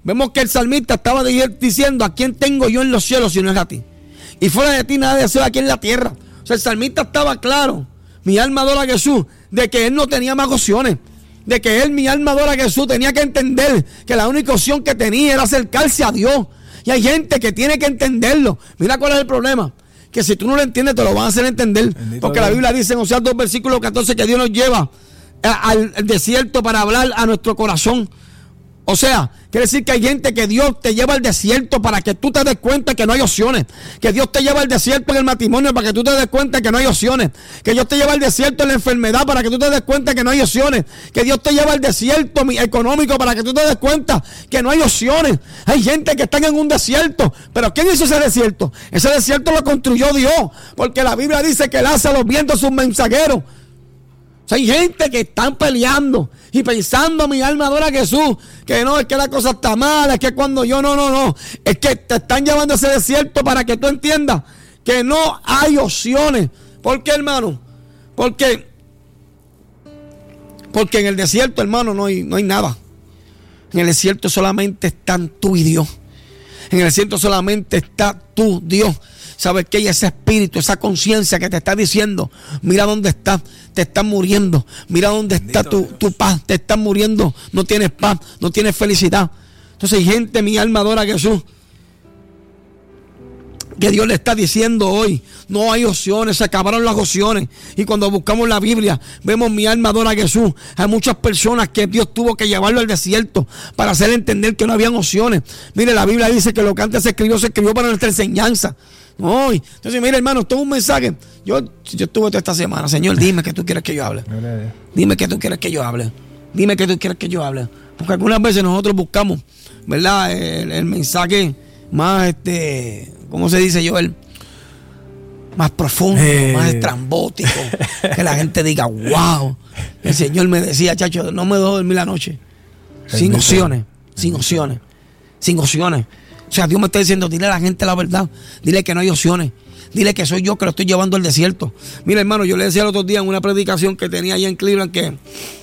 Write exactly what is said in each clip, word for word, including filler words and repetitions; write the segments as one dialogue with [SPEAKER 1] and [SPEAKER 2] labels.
[SPEAKER 1] vemos que el salmista estaba diciendo: ¿a quién tengo yo en los cielos si no es a ti? Y fuera de ti nada deseo aquí en la tierra. O sea, el salmista estaba claro, mi alma adora a Jesús, de que él no tenía más opciones. De que él, mi alma adora a Jesús, tenía que entender que la única opción que tenía era acercarse a Dios. Y hay gente que tiene que entenderlo. Mira cuál es el problema. Que si tú no lo entiendes, te lo van a hacer entender. Bendito porque Dios. La Biblia dice en Oseas dos, versículo catorce, que Dios nos lleva al desierto para hablar a nuestro corazón. O sea, quiere decir que hay gente que Dios te lleva al desierto para que tú te des cuenta que no hay opciones. Que Dios te lleva al desierto en el matrimonio para que tú te des cuenta que no hay opciones. Que Dios te lleva al desierto en la enfermedad para que tú te des cuenta que no hay opciones. Que Dios te lleva al desierto económico para que tú te des cuenta que no hay opciones. Hay gente que está en un desierto. Pero ¿quién hizo ese desierto? Ese desierto lo construyó Dios. Porque la Biblia dice que él hace a los vientos sus mensajeros. O sea, hay gente que están peleando y pensando: mi alma adora a Jesús, que no, es que la cosa está mala, es que cuando yo, no, no, no, es que te están llevando a ese desierto para que tú entiendas que no hay opciones. ¿Por qué, hermano? Porque, porque en el desierto, hermano, no hay, no hay nada. En el desierto solamente están tú y Dios. En el desierto solamente está tú, Dios. ¿Sabes qué? Y ese espíritu, esa conciencia que te está diciendo: mira dónde estás, te estás muriendo. Mira dónde está tu, tu paz, te estás muriendo. No tienes paz, no tienes felicidad. Entonces hay gente, mi alma adora a Jesús, que Dios le está diciendo hoy: no hay opciones, se acabaron las opciones. Y cuando buscamos la Biblia, vemos mi alma adora a Jesús. Hay muchas personas que Dios tuvo que llevarlo al desierto para hacer entender que no habían opciones. Mire, la Biblia dice que lo que antes se escribió, se escribió para nuestra enseñanza. Hoy. Entonces, mira, hermano, esto es un mensaje. Yo, yo estuve toda esta semana: Señor, dime que tú quieres que yo hable. Dime que tú quieres que yo hable. Dime que tú quieres que yo hable. Porque algunas veces nosotros buscamos, ¿verdad?, el, el mensaje más, este, ¿cómo se dice, Joel? Más profundo, eh. más estrambótico. Que la gente diga: wow. El Señor me decía: chacho, no me dejo dormir la noche. Sin opciones, sin opciones, sin opciones. O sea, Dios me está diciendo: dile a la gente la verdad. Dile que no hay opciones. Dile que soy yo que lo estoy llevando al desierto. Mira, hermano, yo le decía el otro día en una predicación que tenía allá en Cleveland que,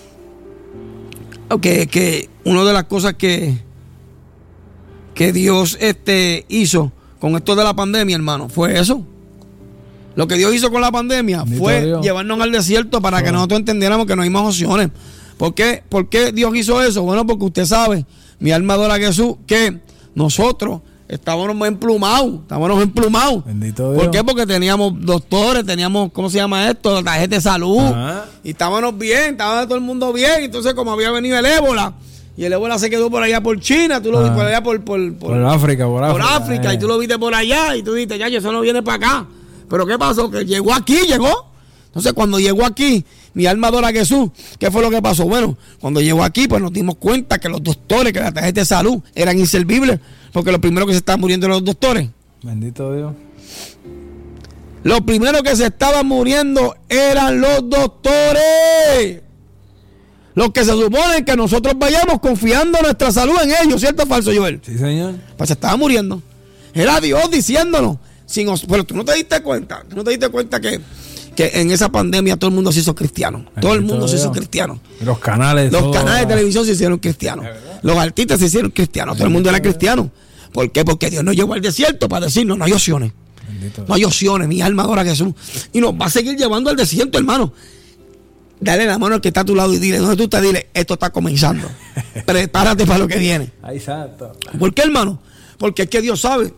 [SPEAKER 1] que, que una de las cosas que, que Dios este, hizo con esto de la pandemia, hermano, fue eso. Lo que Dios hizo con la pandemia Bendito fue Dios. llevarnos al desierto para oh. que nosotros entendiéramos que no hay más opciones. ¿Por qué? ¿Por qué Dios hizo eso? Bueno, porque usted sabe, mi alma adora a Jesús, que nosotros estábamos emplumados, estábamos emplumados.
[SPEAKER 2] Bendito Dios.
[SPEAKER 1] ¿Por qué? Porque teníamos doctores, teníamos, ¿cómo se llama esto? Tarjeta de salud. Ajá. Y estábamos bien, estaba todo el mundo bien. Entonces, como había venido el ébola, y el ébola se quedó por allá por China, tú lo viste por allá por, por, por,
[SPEAKER 2] por África, por África.
[SPEAKER 1] Por África, eh. y tú lo viste por allá, y tú dijiste: ya, eso no viene para acá. Pero ¿qué pasó? Que llegó aquí, llegó. Entonces, cuando llegó aquí, mi alma adora a Jesús, ¿qué fue lo que pasó? Bueno, cuando llegó aquí, pues nos dimos cuenta que los doctores, que la tarjeta de salud eran inservibles, porque lo primero que se estaban muriendo eran los doctores.
[SPEAKER 2] Bendito Dios.
[SPEAKER 1] Lo primero que se estaban muriendo eran los doctores. Los que se supone que nosotros vayamos confiando nuestra salud en ellos, ¿cierto o falso, Joel?
[SPEAKER 2] Sí, señor.
[SPEAKER 1] Pues se estaban muriendo. Era Dios diciéndonos. Sin, pero tú no te diste cuenta, tú no te diste cuenta que que en esa pandemia todo el mundo se hizo cristiano. Todo el mundo se hizo cristiano.
[SPEAKER 2] Los canales.
[SPEAKER 1] Los todo. canales de televisión se hicieron cristianos. Los artistas se hicieron cristianos. Todo el mundo era cristiano. ¿Por qué? Porque Dios nos llevó al desierto para decirnos: no hay opciones. Bendito. No hay opciones. Mi alma adora a Jesús. Y nos va a seguir llevando al desierto, hermano. Dale la mano al que está a tu lado y dile: ¿dónde tú estás? Dile: esto está comenzando. Prepárate para lo que viene.
[SPEAKER 2] Ahí exacto.
[SPEAKER 1] ¿Por qué, hermano? Porque es que Dios sabe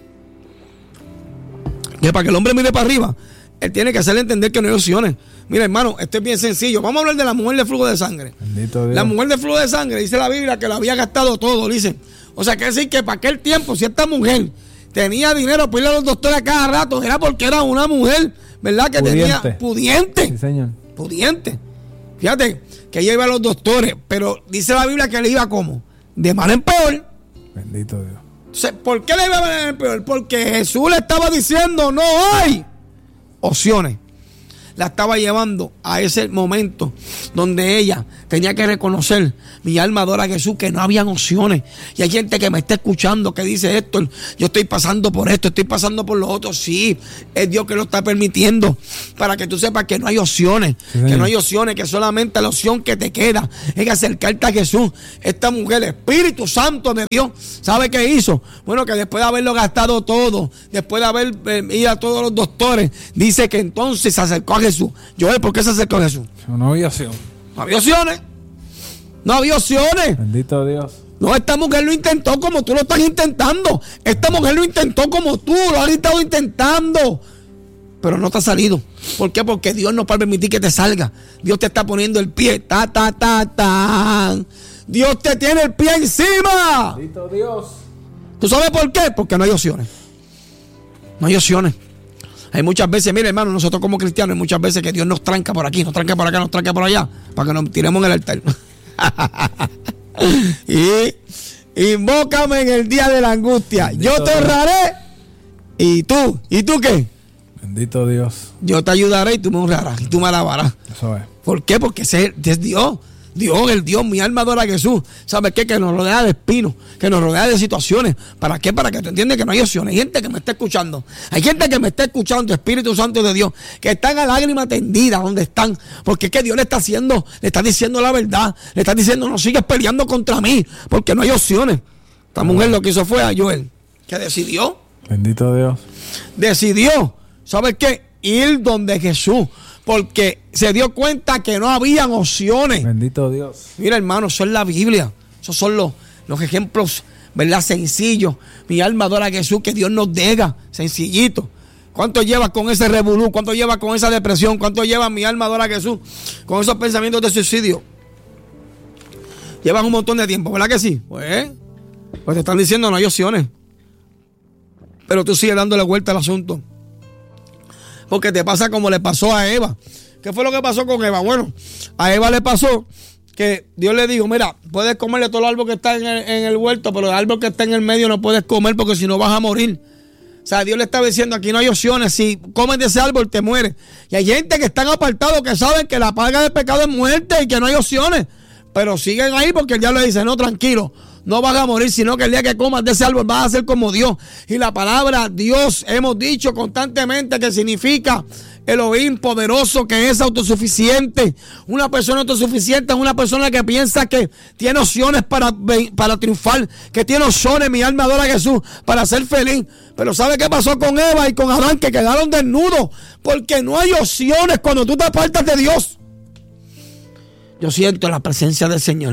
[SPEAKER 1] que para que el hombre mire para arriba, él tiene que hacerle entender que no hay opciones. Mira, hermano, esto es bien sencillo. Vamos a hablar de la mujer de flujo de sangre. La mujer de flujo de sangre, dice la Biblia que lo había gastado todo, dice. O sea, quiere decir que para aquel tiempo, si esta mujer tenía dinero para ir a los doctores a cada rato, era porque era una mujer, ¿verdad? Que
[SPEAKER 2] pudiente.
[SPEAKER 1] tenía pudiente.
[SPEAKER 2] Sí, señor.
[SPEAKER 1] Pudiente. Fíjate que ella iba a los doctores, pero dice la Biblia que le iba como de mal en peor.
[SPEAKER 2] Bendito Dios.
[SPEAKER 1] Entonces, ¿por qué le iba de mal en peor? Porque Jesús le estaba diciendo: no hay opciones. la estaba llevando a ese momento donde ella tenía que reconocer, mi alma adora a Jesús, que no habían opciones. Y hay gente que me está escuchando que dice, Héctor, yo estoy pasando por esto, estoy pasando por lo otro. Sí, es Dios que lo está permitiendo para que tú sepas que no hay opciones, sí, que no hay opciones, que solamente la opción que te queda es acercarte a Jesús. Esta mujer, el Espíritu Santo de Dios, ¿sabe qué hizo? Bueno, que después de haberlo gastado todo, después de haber eh, ido a todos los doctores, dice que entonces se acercó a Jesús. Joel, ¿por qué se acercó a Jesús?
[SPEAKER 2] No había opción.
[SPEAKER 1] No había opciones. No había opciones.
[SPEAKER 2] Bendito Dios.
[SPEAKER 1] No, esta mujer lo intentó como tú lo estás intentando. Esta mujer lo intentó como tú lo has estado intentando. Pero no te ha salido. ¿Por qué? Porque Dios no va a permitir que te salga. Dios te está poniendo el pie. Ta, ta, ta, ta. Dios te tiene el pie encima.
[SPEAKER 2] Bendito Dios.
[SPEAKER 1] ¿Tú sabes por qué? Porque no hay opciones. No hay opciones. Hay muchas veces, mire hermano, nosotros como cristianos, hay muchas veces que Dios nos tranca por aquí, nos tranca por acá, nos tranca por allá, para que nos tiremos en el altar. Y invócame en el día de la angustia. Bendito yo te honraré. ¿Y tú? ¿Y tú qué?
[SPEAKER 2] Bendito Dios.
[SPEAKER 1] Yo te ayudaré y tú me honrarás y tú me alabarás.
[SPEAKER 2] Eso es.
[SPEAKER 1] ¿Por qué? Porque ese es Dios. Dios, el Dios, mi alma adora a Jesús. ¿Sabes qué? Que nos rodea de espinos, que nos rodea de situaciones. ¿Para qué? Para que tú entiendas que no hay opciones. Hay gente que me está escuchando. Hay gente que me está escuchando, Espíritu Santo de Dios, que están a lágrima tendida donde están. Porque es que Dios le está haciendo, le está diciendo la verdad. Le está diciendo, no sigues peleando contra mí, porque no hay opciones. Esta mujer lo que hizo fue a Joel, que decidió.
[SPEAKER 2] Bendito Dios.
[SPEAKER 1] Decidió, ¿sabes qué? Ir donde Jesús. Porque se dio cuenta que no habían opciones.
[SPEAKER 2] Bendito Dios.
[SPEAKER 1] Mira, hermano, eso es la Biblia. Esos son los, los ejemplos, ¿verdad? Sencillos. Mi alma adora a Jesús, que Dios nos deja. Sencillito. ¿Cuánto llevas con ese revolú? ¿Cuánto llevas con esa depresión? ¿Cuánto llevas, mi alma adora a Jesús, con esos pensamientos de suicidio? Llevas un montón de tiempo, ¿verdad que sí? Pues, pues te están diciendo no hay opciones. Pero tú sigues dándole vuelta al asunto. Porque te pasa como le pasó a Eva. ¿Qué fue lo que pasó con Eva? Bueno, a Eva le pasó que Dios le dijo, mira, puedes comerle todo el árbol que está en el, en el huerto, pero el árbol que está en el medio no puedes comer porque si no vas a morir. O sea, Dios le estaba diciendo, aquí no hay opciones, si comes de ese árbol te mueres. Y hay gente que están apartados que saben que la paga del pecado es muerte y que no hay opciones. Pero siguen ahí porque el diablo le dice, no, tranquilo, no vas a morir, sino que el día que comas de ese árbol vas a ser como Dios. Y la palabra Dios, hemos dicho constantemente que significa Elohim poderoso, que es autosuficiente. Una persona autosuficiente es una persona que piensa que tiene opciones para, para triunfar, que tiene opciones, mi alma adora a Jesús, para ser feliz. Pero ¿sabe qué pasó con Eva y con Adán? Que quedaron desnudos, porque no hay opciones cuando tú te apartas de Dios. Yo siento la presencia del Señor.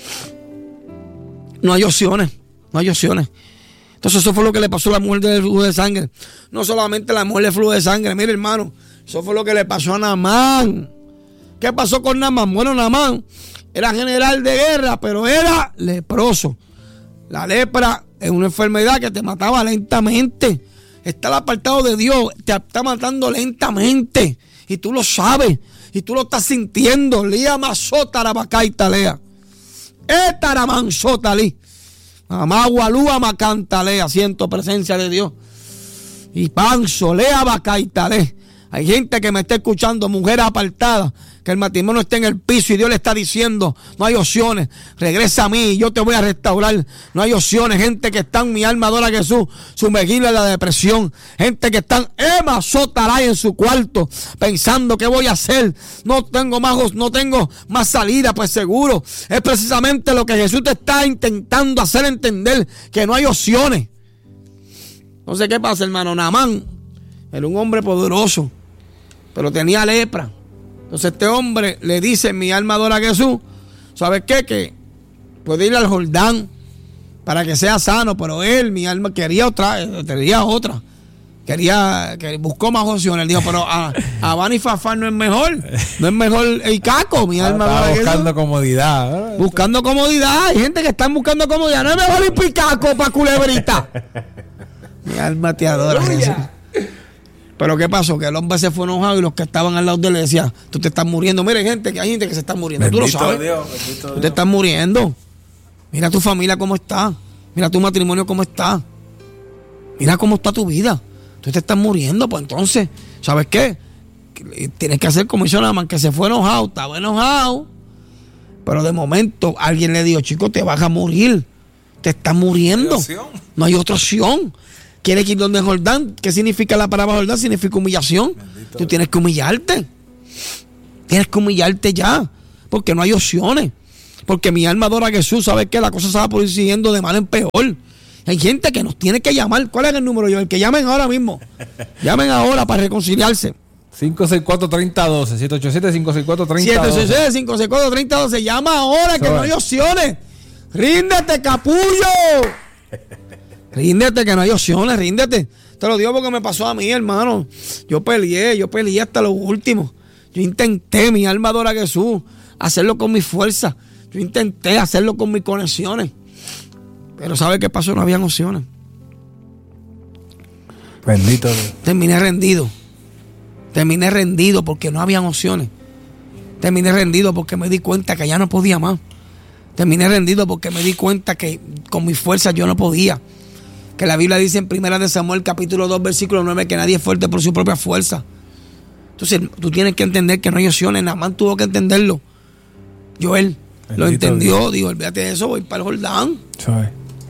[SPEAKER 1] No hay opciones, no hay opciones. Entonces eso fue lo que le pasó a la mujer del flujo de sangre. No solamente la mujer del flujo de sangre, mire hermano, eso fue lo que le pasó a Naamán. ¿Qué pasó con Naamán? Bueno, Naamán era general de guerra, pero era leproso. La lepra es una enfermedad que te mataba lentamente. Estar apartado de Dios te está matando lentamente. Y tú lo sabes, y tú lo estás sintiendo. Lía masota rabacay talea. Etaramanzotali. Amagualúa macantalea. Siento presencia de Dios. Y panzo, lea bacaitale. Hay gente que me está escuchando, mujeres apartadas, que el matrimonio está en el piso y Dios le está diciendo, no hay opciones, regresa a mí, yo te voy a restaurar. No hay opciones, gente que está en mi alma adora a Jesús, sumergida en la depresión, gente que están Emma Sotaray en su cuarto, pensando qué voy a hacer, no tengo más, no tengo más salida. Pues seguro, es precisamente lo que Jesús te está intentando hacer entender, que no hay opciones. Entonces, ¿qué pasa, hermano? Naamán era un hombre poderoso, pero tenía lepra. Entonces este hombre le dice, mi alma adora a Jesús, ¿sabes qué? Que puede ir al Jordán para que sea sano, pero él, mi alma, quería otra, quería otra. Quería, que buscó más opciones. Él dijo, pero a, a Bani Fafán no es mejor, no es mejor el caco, mi alma adora a Jesús.
[SPEAKER 2] Buscando comodidad.
[SPEAKER 1] Buscando comodidad, hay gente que está buscando comodidad, no es mejor ir picaco para culebrita. Mi alma te adora, Jesús. Pero ¿qué pasó? Que el hombre se fue enojado y los que estaban al lado de él le decían, tú te estás muriendo. Mire, gente, que hay gente que se está muriendo.
[SPEAKER 2] Bendito
[SPEAKER 1] Tú lo sabes.
[SPEAKER 2] Dios, bendito
[SPEAKER 1] tú
[SPEAKER 2] Dios.
[SPEAKER 1] te estás muriendo. Mira tu familia cómo está. Mira tu matrimonio cómo está. Mira cómo está tu vida. Tú te estás muriendo. Pues entonces, ¿sabes qué? tienes que hacer como hizo Naamán, que se fue enojado, estaba enojado, pero de momento alguien le dijo, chico, te vas a morir, te estás muriendo, no hay, no hay otra opción. ¿Quieres ir donde Jordán? ¿Qué significa la palabra Jordán? Significa humillación. Bendito. Tú tienes que humillarte, tienes que humillarte ya, porque no hay opciones, porque mi alma adora a Jesús. ¿Sabes qué? La cosa se va por ir siguiendo de mal en peor. Hay gente que nos tiene que llamar. ¿Cuál es el número, yo? El que llamen ahora mismo. Llamen ahora para reconciliarse.
[SPEAKER 2] cinco seis cuatro, tres cero uno dos. siete ocho siete, cinco seis cuatro, tres cero uno dos.
[SPEAKER 1] siete ocho siete, cinco seis cuatro, tres cero uno dos. Llama ahora, que no hay opciones. Ríndete, capullo. Ríndete, que no hay opciones. Ríndete. Te lo digo porque me pasó a mí, hermano. Yo peleé, yo peleé hasta lo último. Yo intenté, mi alma adora a Jesús, hacerlo con mi fuerza. Yo intenté hacerlo con mis conexiones. Pero ¿sabe qué pasó? No habían opciones.
[SPEAKER 2] Bendito Dios.
[SPEAKER 1] Terminé rendido. Terminé rendido porque no habían opciones. Terminé rendido porque me di cuenta que ya no podía más. Terminé rendido porque me di cuenta que con mi fuerza yo no podía. Que la Biblia dice en Primera de Samuel, capítulo dos, versículo nueve, que nadie es fuerte por su propia fuerza. Entonces, tú tienes que entender que no hay opciones. Naamán tuvo que entenderlo. Joel Bendito lo entendió. Dios. Digo, olvídate de eso, voy para el Jordán.
[SPEAKER 2] ¿Sabes?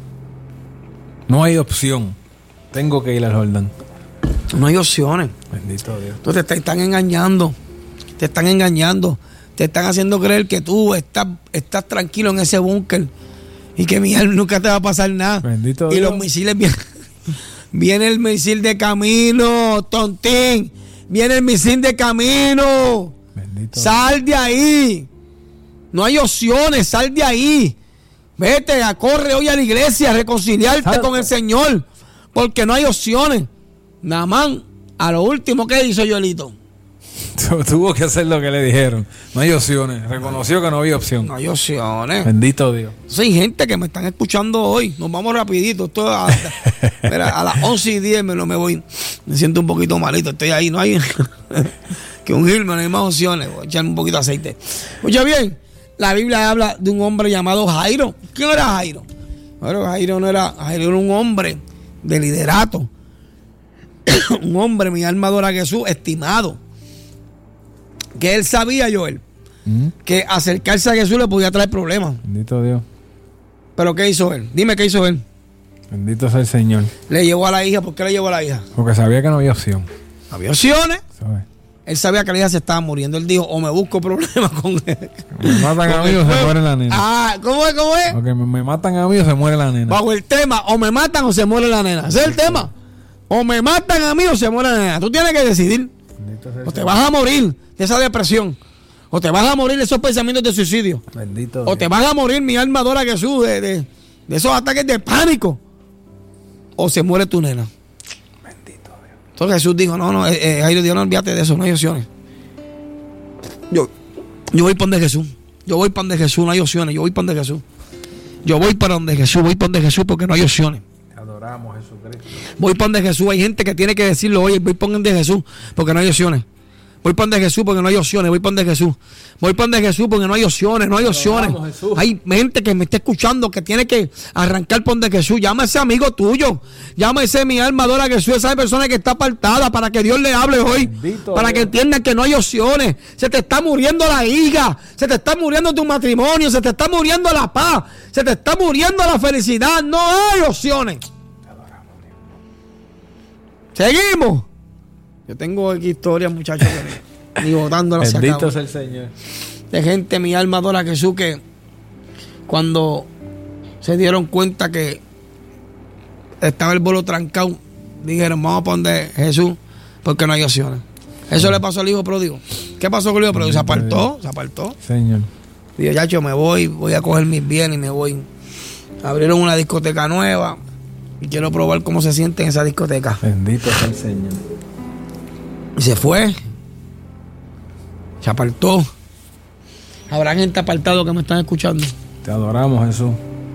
[SPEAKER 2] No hay opción. Tengo que ir al Jordán.
[SPEAKER 1] No hay opciones.
[SPEAKER 2] Bendito Dios.
[SPEAKER 1] Entonces te están engañando. Te están engañando. Te están haciendo creer que tú estás, estás tranquilo en ese búnker y que mi alma nunca te va a pasar nada.
[SPEAKER 2] Bendito
[SPEAKER 1] y
[SPEAKER 2] Dios.
[SPEAKER 1] los misiles vienen. Viene el misil de camino, tontín. Viene el misil de camino.
[SPEAKER 2] Bendito
[SPEAKER 1] Sal de ahí. No hay opciones. Sal de ahí. Vete, a corre hoy a la iglesia a reconciliarte Salta. con el Señor. Porque no hay opciones. Naamán, a lo último, ¿qué hizo Joelito?
[SPEAKER 2] Tuvo que hacer lo que le dijeron. No hay opciones. Reconoció que no había opción.
[SPEAKER 1] No hay opciones.
[SPEAKER 2] Bendito Dios.
[SPEAKER 1] Sí, hay gente que me están escuchando hoy. Nos vamos rapidito. Esto a, mira, a las once y diez me, lo me voy. Me siento un poquito malito. Estoy ahí. No hay que un Gilman, no hay más opciones. Voy a echarme un poquito de aceite. Escucha bien. La Biblia habla de un hombre llamado Jairo. ¿Quién era Jairo? Bueno, Jairo no era, Jairo era un hombre de liderato. Un hombre, mi alma adora a Jesús, estimado. Que él sabía, Joel, ¿Mm? que acercarse a Jesús le podía traer problemas.
[SPEAKER 2] Bendito Dios.
[SPEAKER 1] ¿Pero qué hizo él? Dime qué hizo él.
[SPEAKER 2] Bendito sea el Señor.
[SPEAKER 1] Le llevó a la hija. ¿Por qué le llevó a la hija?
[SPEAKER 2] Porque sabía que no había opción.
[SPEAKER 1] No había opciones.
[SPEAKER 2] ¿Sabe?
[SPEAKER 1] Él sabía que la hija se estaba muriendo. Él dijo, o me busco problemas con él.
[SPEAKER 2] Me matan a mí o se muere la nena.
[SPEAKER 1] Ah, ¿cómo es? ¿Cómo es?
[SPEAKER 2] Porque me, me matan a mí o se muere la nena.
[SPEAKER 1] Bajo el tema, o me matan o se muere la nena. Ese es el tema. O me matan a mí o se muere la nena. Tú tienes que decidir. O te vas a morir de esa depresión. O te vas a morir de esos pensamientos de suicidio.
[SPEAKER 2] Bendito
[SPEAKER 1] o
[SPEAKER 2] Dios.
[SPEAKER 1] te vas a morir, mi alma adora a Jesús, de, de, de esos ataques de pánico. O se muere tu nena.
[SPEAKER 2] Bendito Dios.
[SPEAKER 1] Entonces Jesús dijo, no, no, eh, eh, Jairo, Dios, no olvídate de eso, no hay opciones. Yo, yo voy para donde Jesús. Yo voy para donde Jesús, no hay opciones. Yo voy para donde Jesús. Yo voy para donde Jesús, voy para donde Jesús porque no hay opciones.
[SPEAKER 2] Te adoramos, Jesucristo.
[SPEAKER 1] Voy para donde Jesús. Hay gente que tiene que decirlo, oye, voy para donde Jesús porque no hay opciones. Voy para donde Jesús porque no hay opciones. Voy para donde Jesús. Voy para donde Jesús porque no hay opciones. No hay opciones. Hay gente que me está escuchando que tiene que arrancar por donde Jesús. Llama a ese amigo tuyo. Llama a ese mi alma adora a Jesús. Esa persona que está apartada para que Dios le hable hoy. Bendito para Dios. Que entiendan que no hay opciones. Se te está muriendo la hija. Se te está muriendo tu matrimonio. Se te está muriendo la paz. Se te está muriendo la felicidad. No hay opciones. Seguimos. Yo tengo aquí historias, muchachos, que ni botándolas se acaban.
[SPEAKER 2] Bendito sea el Señor.
[SPEAKER 1] De gente, mi alma adora a Jesús, que cuando se dieron cuenta que estaba el vuelo trancado, dijeron, vamos a poner Jesús, porque no hay opciones. Eso sí. Le pasó al hijo pródigo. ¿Qué pasó con el hijo pródigo? Se apartó, se apartó.
[SPEAKER 2] Señor.
[SPEAKER 1] Dijo, chacho, me voy, voy a coger mis bienes y me voy. Abrieron una discoteca nueva y quiero probar cómo se siente en esa discoteca.
[SPEAKER 2] Bendito sea el Señor.
[SPEAKER 1] Y se fue. Se apartó. Habrá gente apartado que me están escuchando.
[SPEAKER 2] Te adoramos, Jesús.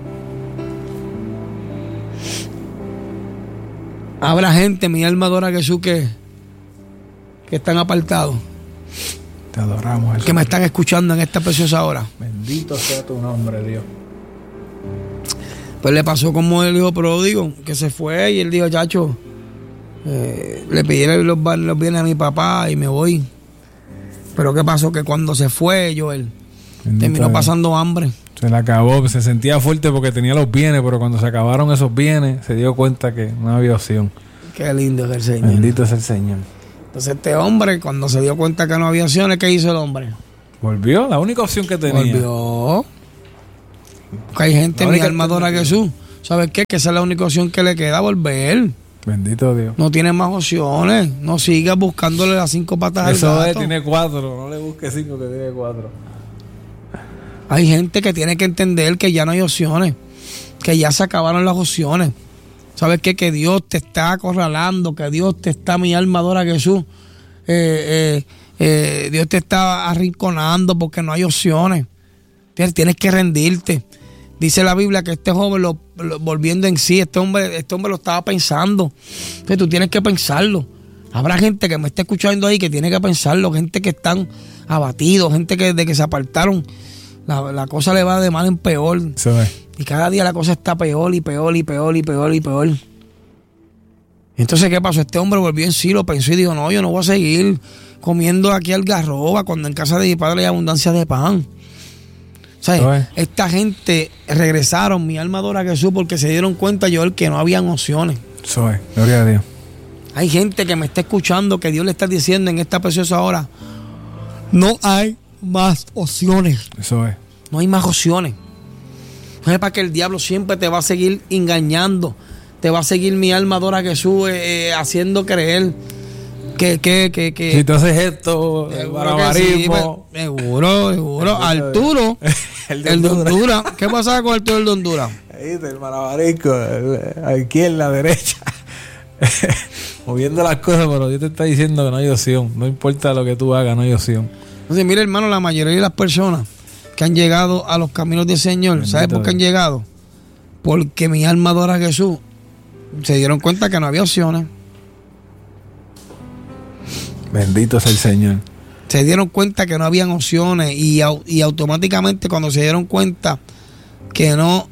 [SPEAKER 1] Habrá gente, mi alma adora a Jesús, que, que están apartados.
[SPEAKER 2] Te adoramos, Jesús.
[SPEAKER 1] Que me están escuchando en esta preciosa hora.
[SPEAKER 2] Bendito sea tu nombre, Dios.
[SPEAKER 1] Pues le pasó como el hijo pródigo, que se fue y él dijo, chacho, eh, le pidieron los, los bienes a mi papá y me voy. Pero ¿qué pasó? Que cuando se fue Joel,
[SPEAKER 2] Bendito
[SPEAKER 1] terminó
[SPEAKER 2] Dios.
[SPEAKER 1] pasando hambre.
[SPEAKER 2] Se le acabó, se sentía fuerte porque tenía los bienes, pero cuando se acabaron esos bienes, se dio cuenta que no había opción.
[SPEAKER 1] Qué lindo es el Señor.
[SPEAKER 2] Bendito es el Señor.
[SPEAKER 1] Entonces este hombre, cuando se dio cuenta que no había opciones, ¿qué hizo el hombre?
[SPEAKER 2] Volvió, la única opción que tenía.
[SPEAKER 1] Volvió. Porque hay gente,
[SPEAKER 2] La
[SPEAKER 1] mi
[SPEAKER 2] única
[SPEAKER 1] alma adora a
[SPEAKER 2] alternativa.
[SPEAKER 1] Jesús. ¿Sabes qué? Que esa es la única opción que le queda, volver.
[SPEAKER 2] Bendito Dios.
[SPEAKER 1] No tiene más opciones. No sigas buscándole las cinco patas
[SPEAKER 2] Eso
[SPEAKER 1] al
[SPEAKER 2] es,
[SPEAKER 1] gato.
[SPEAKER 2] tiene cuatro. No le busque cinco, que tiene cuatro.
[SPEAKER 1] Hay gente que tiene que entender que ya no hay opciones. Que ya se acabaron las opciones. ¿Sabes qué? Que Dios te está acorralando. Que Dios te está, mi alma adora a Jesús. Eh, eh, eh, Dios te está arrinconando porque no hay opciones. Tienes, tienes que rendirte. Dice la Biblia que este joven, lo, lo- volviendo en sí, este hombre, este hombre lo estaba pensando. Entonces tú tienes que pensarlo. Habrá gente que me está escuchando ahí que tiene que pensarlo, gente que están abatidos, gente que de que se apartaron, la, la cosa le va de mal en peor.
[SPEAKER 2] Eso es.
[SPEAKER 1] Y cada día la cosa está peor y peor y peor y peor y peor. Entonces, ¿qué pasó? Este hombre volvió en sí, lo pensó y dijo, no, yo no voy a seguir comiendo aquí algarroba cuando en casa de mi padre hay abundancia de pan. O sea,
[SPEAKER 2] Eso es.
[SPEAKER 1] esta gente regresaron, mi alma adora a Jesús, porque se dieron cuenta, Joel, que no habían opciones.
[SPEAKER 2] Eso es. Gloria a Dios.
[SPEAKER 1] Hay gente que me está escuchando, que Dios le está diciendo en esta preciosa hora, no hay más opciones.
[SPEAKER 2] Eso es.
[SPEAKER 1] No hay más opciones. No es para que el diablo siempre te va a seguir engañando. Te va a seguir, mi alma adora a Jesús, eh, eh, haciendo creer que, que, que, que
[SPEAKER 2] Si tú haces esto, el
[SPEAKER 1] seguro que sí,
[SPEAKER 2] barbarismo.
[SPEAKER 1] pues, seguro, seguro.
[SPEAKER 2] El de-
[SPEAKER 1] Arturo,
[SPEAKER 2] el de
[SPEAKER 1] el de
[SPEAKER 2] Honduras.
[SPEAKER 1] Honduras. ¿Qué pasaba con Arturo el de Honduras?
[SPEAKER 2] Ahí está el malabarisco, el- aquí en la derecha. Moviendo las cosas, pero Dios te está diciendo que no hay opción. No importa lo que tú hagas, no hay opción.
[SPEAKER 1] Entonces, mira, hermano, la mayoría de las personas que han llegado a los caminos del Señor,
[SPEAKER 2] Bendito
[SPEAKER 1] ¿sabes por qué han
[SPEAKER 2] Dios.
[SPEAKER 1] llegado? Porque mi alma adora a Jesús. Se dieron cuenta que no había opciones.
[SPEAKER 2] Bendito es el Señor.
[SPEAKER 1] Se dieron cuenta que no habían opciones y, au- y automáticamente cuando se dieron cuenta que no